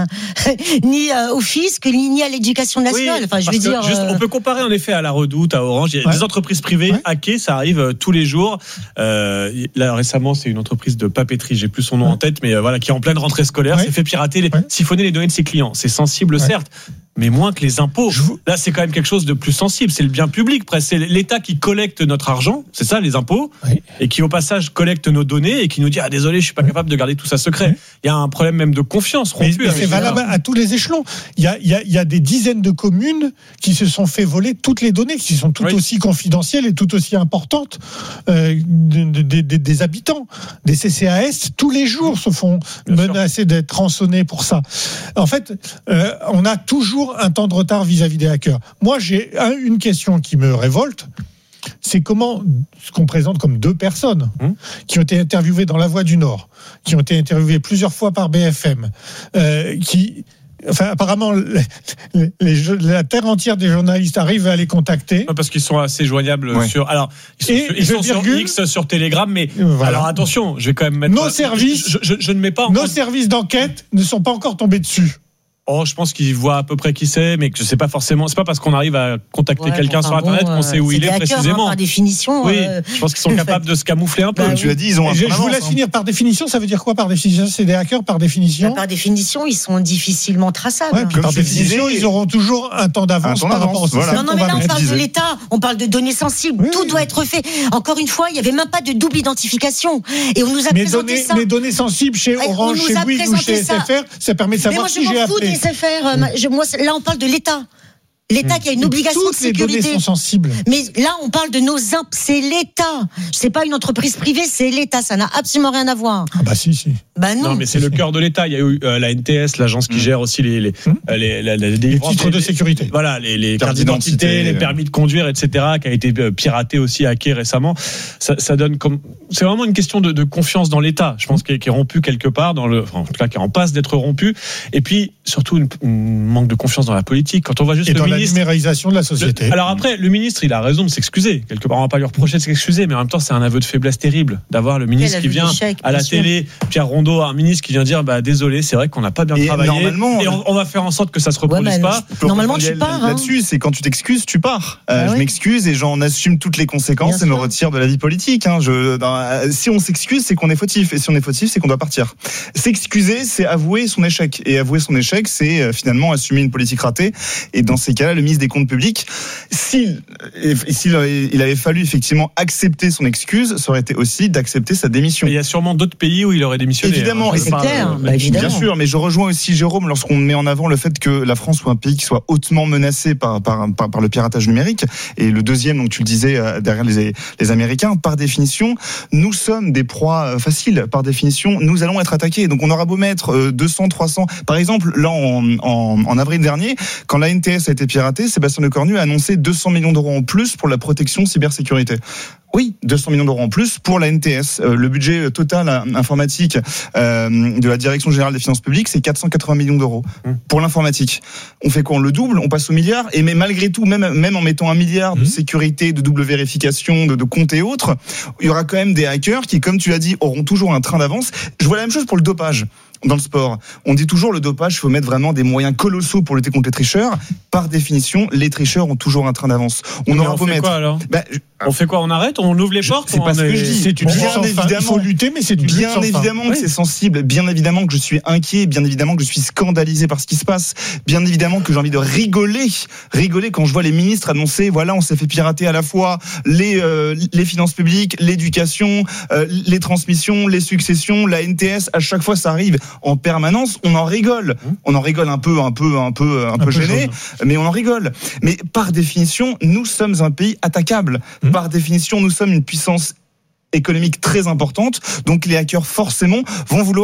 ni euh, au fisc, ni, ni à l'éducation nationale. Oui, enfin, je veux dire. Juste, euh... on peut comparer en effet à la Redoute, à Orange. Il y a ouais. des entreprises privées ouais. hackées, ça arrive euh, tous les jours. Euh, là récemment, c'est une entreprise de papeterie, j'ai plus son nom ouais. en tête, mais euh, voilà, qui est en pleine rentrée scolaire, ouais. s'est fait pirater, les, ouais. siphonner les données de ses clients. C'est sensible, ouais. certes. Mais moins que les impôts. Là, c'est quand même quelque chose de plus sensible. C'est le bien public, presque. C'est l'État qui collecte notre argent, c'est ça, les impôts, oui. et qui, au passage, collecte nos données et qui nous dit « Ah, désolé, je suis pas capable de garder tout ça secret. Oui. » Il y a un problème même de confiance rompue. Mais, mais c'est valable à tous les échelons. Il y a, il y a, il y a des dizaines de communes qui se sont fait voler toutes les données, qui sont tout oui. aussi confidentielles et tout aussi importantes euh, de, de, de, des habitants. Des C C A S, tous les jours, se font bien menacer sûr. d'être rançonnés pour ça. En fait, euh, on a toujours un temps de retard vis-à-vis des hackers. Moi, j'ai une question qui me révolte, c'est comment ce qu'on présente comme deux personnes mmh. qui ont été interviewées dans La Voix du Nord, qui ont été interviewées plusieurs fois par B F M, euh, qui... Enfin, apparemment, les, les, les, la terre entière des journalistes arrivent à les contacter. Parce qu'ils sont assez joignables ouais. sur. Alors, ils sont, sur, ils sont sur X, sur Telegram, mais voilà. Alors attention, je vais quand même mettre. Nos services, je, je, je ne mets pas. Nos services d'enquête ne sont pas encore tombés dessus. Oh, je pense qu'ils voient à peu près qui c'est, mais que je sais pas forcément. C'est pas parce qu'on arrive à contacter ouais, quelqu'un enfin sur Internet bon, qu'on sait où il est hackers, précisément. Hein, par définition. Oui, euh... je pense qu'ils sont capables de se camoufler un peu. Bah, tu l'as dit, ils ont un peu. Je vous laisse hein. finir par définition. Ça veut dire quoi par définition? C'est des hackers par définition. Bah, par définition, ils sont difficilement traçables. Ouais, par définition, disais, ils auront toujours un temps d'avance par rapport au voilà. Non, non, mais là, on parle de l'État. On parle de données sensibles. Oui, Tout oui. doit être fait. Encore une fois, il y avait même pas de double identification. Et on nous a présenté ça. Les données sensibles chez Orange, chez Bouygues ou chez S F R, ça permet de savoir qui j'ai appelé. Mais moi, je m'en fous des S F R. Je, moi, là, on parle de l'État. L'État qui a une obligation Toutes de sécurité. Les données sont sensibles. Mais là, on parle de nos imp... C'est l'État. C'est pas une entreprise privée, c'est l'État. Ça n'a absolument rien à voir. Ah bah si, si. Bah non. Non, mais c'est le cœur de l'État. Il y a eu euh, la N T S, l'agence qui mmh. gère aussi les les, mmh. euh, les, les, les, les, les titres de sécurité. Voilà, les, les cartes d'identité, les permis de conduire, et cetera, qui a été piraté aussi, hacké récemment. Ça, ça donne comme. C'est vraiment une question de, de confiance dans l'État. Je pense mmh. qu'il est rompu quelque part, dans le, enfin, en tout cas, qui est en passe d'être rompu. Et puis surtout, une, une manque de confiance dans la politique. Quand on voit juste et le dans ministre. La numérisation de la société. Le, alors après, le ministre, il a raison de s'excuser. Quelque part, on va pas lui reprocher de s'excuser, mais en même temps, c'est un aveu de faiblesse terrible d'avoir le ministre qui vient à la télé, Pierre Rondeau, dos à un ministre qui vient dire bah désolé, c'est vrai qu'on n'a pas bien Et travaillé normalement, et on, on va faire en sorte que ça se reproduise Ouais, mais pas. Normalement, tu pars, hein. Là-dessus, c'est quand tu t'excuses, tu pars. Euh, Ah je ouais. m'excuse et j'en assume toutes les conséquences Bien et me sûr. retire de la vie politique. Hein. Je, dans- euh, si on s'excuse, c'est qu'on est fautif. Et si on est fautif, c'est qu'on doit partir. S'excuser, c'est avouer son échec. Et avouer son échec, c'est euh, finalement assumer une politique ratée. Et dans ces cas-là, le ministre des Comptes publics, s'il, et- et s'il avait- il avait fallu effectivement accepter son excuse, ça aurait été aussi d'accepter sa démission. Il y a sûrement d'autres pays où il aurait démissionné. Évidemment, hein. et Je parle, clair, euh, bah, évidemment. Bien sûr, mais je rejoins aussi Jérôme lorsqu'on met en avant le fait que la France soit un pays qui soit hautement menacé par, par, par, par le piratage numérique. Et le deuxième, donc tu le disais, euh, derrière les, les Américains, par définition, nous sommes des proies euh, faciles. Par définition, nous allons être attaqués. Donc on aura beau mettre euh, deux cents, trois cents. Par exemple, là, en, en, en avril dernier, quand la N T S a été piratée, Sébastien Lecornu a annoncé deux cents millions d'euros en plus pour la protection cybersécurité. Oui, deux cents millions d'euros en plus pour la N T S. Euh, le budget total euh, informatique euh, de la Direction générale des finances publiques, c'est quatre cent quatre-vingts millions d'euros pour l'informatique. On fait quoi ? On le double, on passe au milliard. Et mais malgré tout, même même en mettant un milliard de sécurité, de double vérification, de, de comptes et autres, il y aura quand même des hackers qui, comme tu l'as dit, auront toujours un train d'avance. Je vois la même chose pour le dopage. Dans le sport, on dit toujours le dopage, il faut mettre vraiment des moyens colossaux pour lutter contre les tricheurs. Par définition, les tricheurs ont toujours un train d'avance. On Mais aura on beau fait mettre. quoi alors Bah, je- On fait quoi ? On arrête ? On ouvre les portes ? C'est ou pas on ce que est- je dis. C'est une Bien lutte sans fin. évidemment. Il faut lutter, mais c'est une lutte Bien sans fin. évidemment que Oui. c'est sensible, bien évidemment que je suis inquiet, bien évidemment que je suis scandalisé par ce qui se passe, bien évidemment que j'ai envie de rigoler, rigoler quand je vois les ministres annoncer, voilà, on s'est fait pirater à la fois les euh, les finances publiques, l'éducation, euh, les transmissions, les successions, la N T S, à chaque fois ça arrive en permanence, on en rigole, on en rigole un peu, un peu, un peu, un, peu peu gêné, jaune. mais on en rigole. Mais par définition, nous sommes un pays attaquable. Par définition, nous sommes une puissance économique très importante, donc les hackers forcément vont vouloir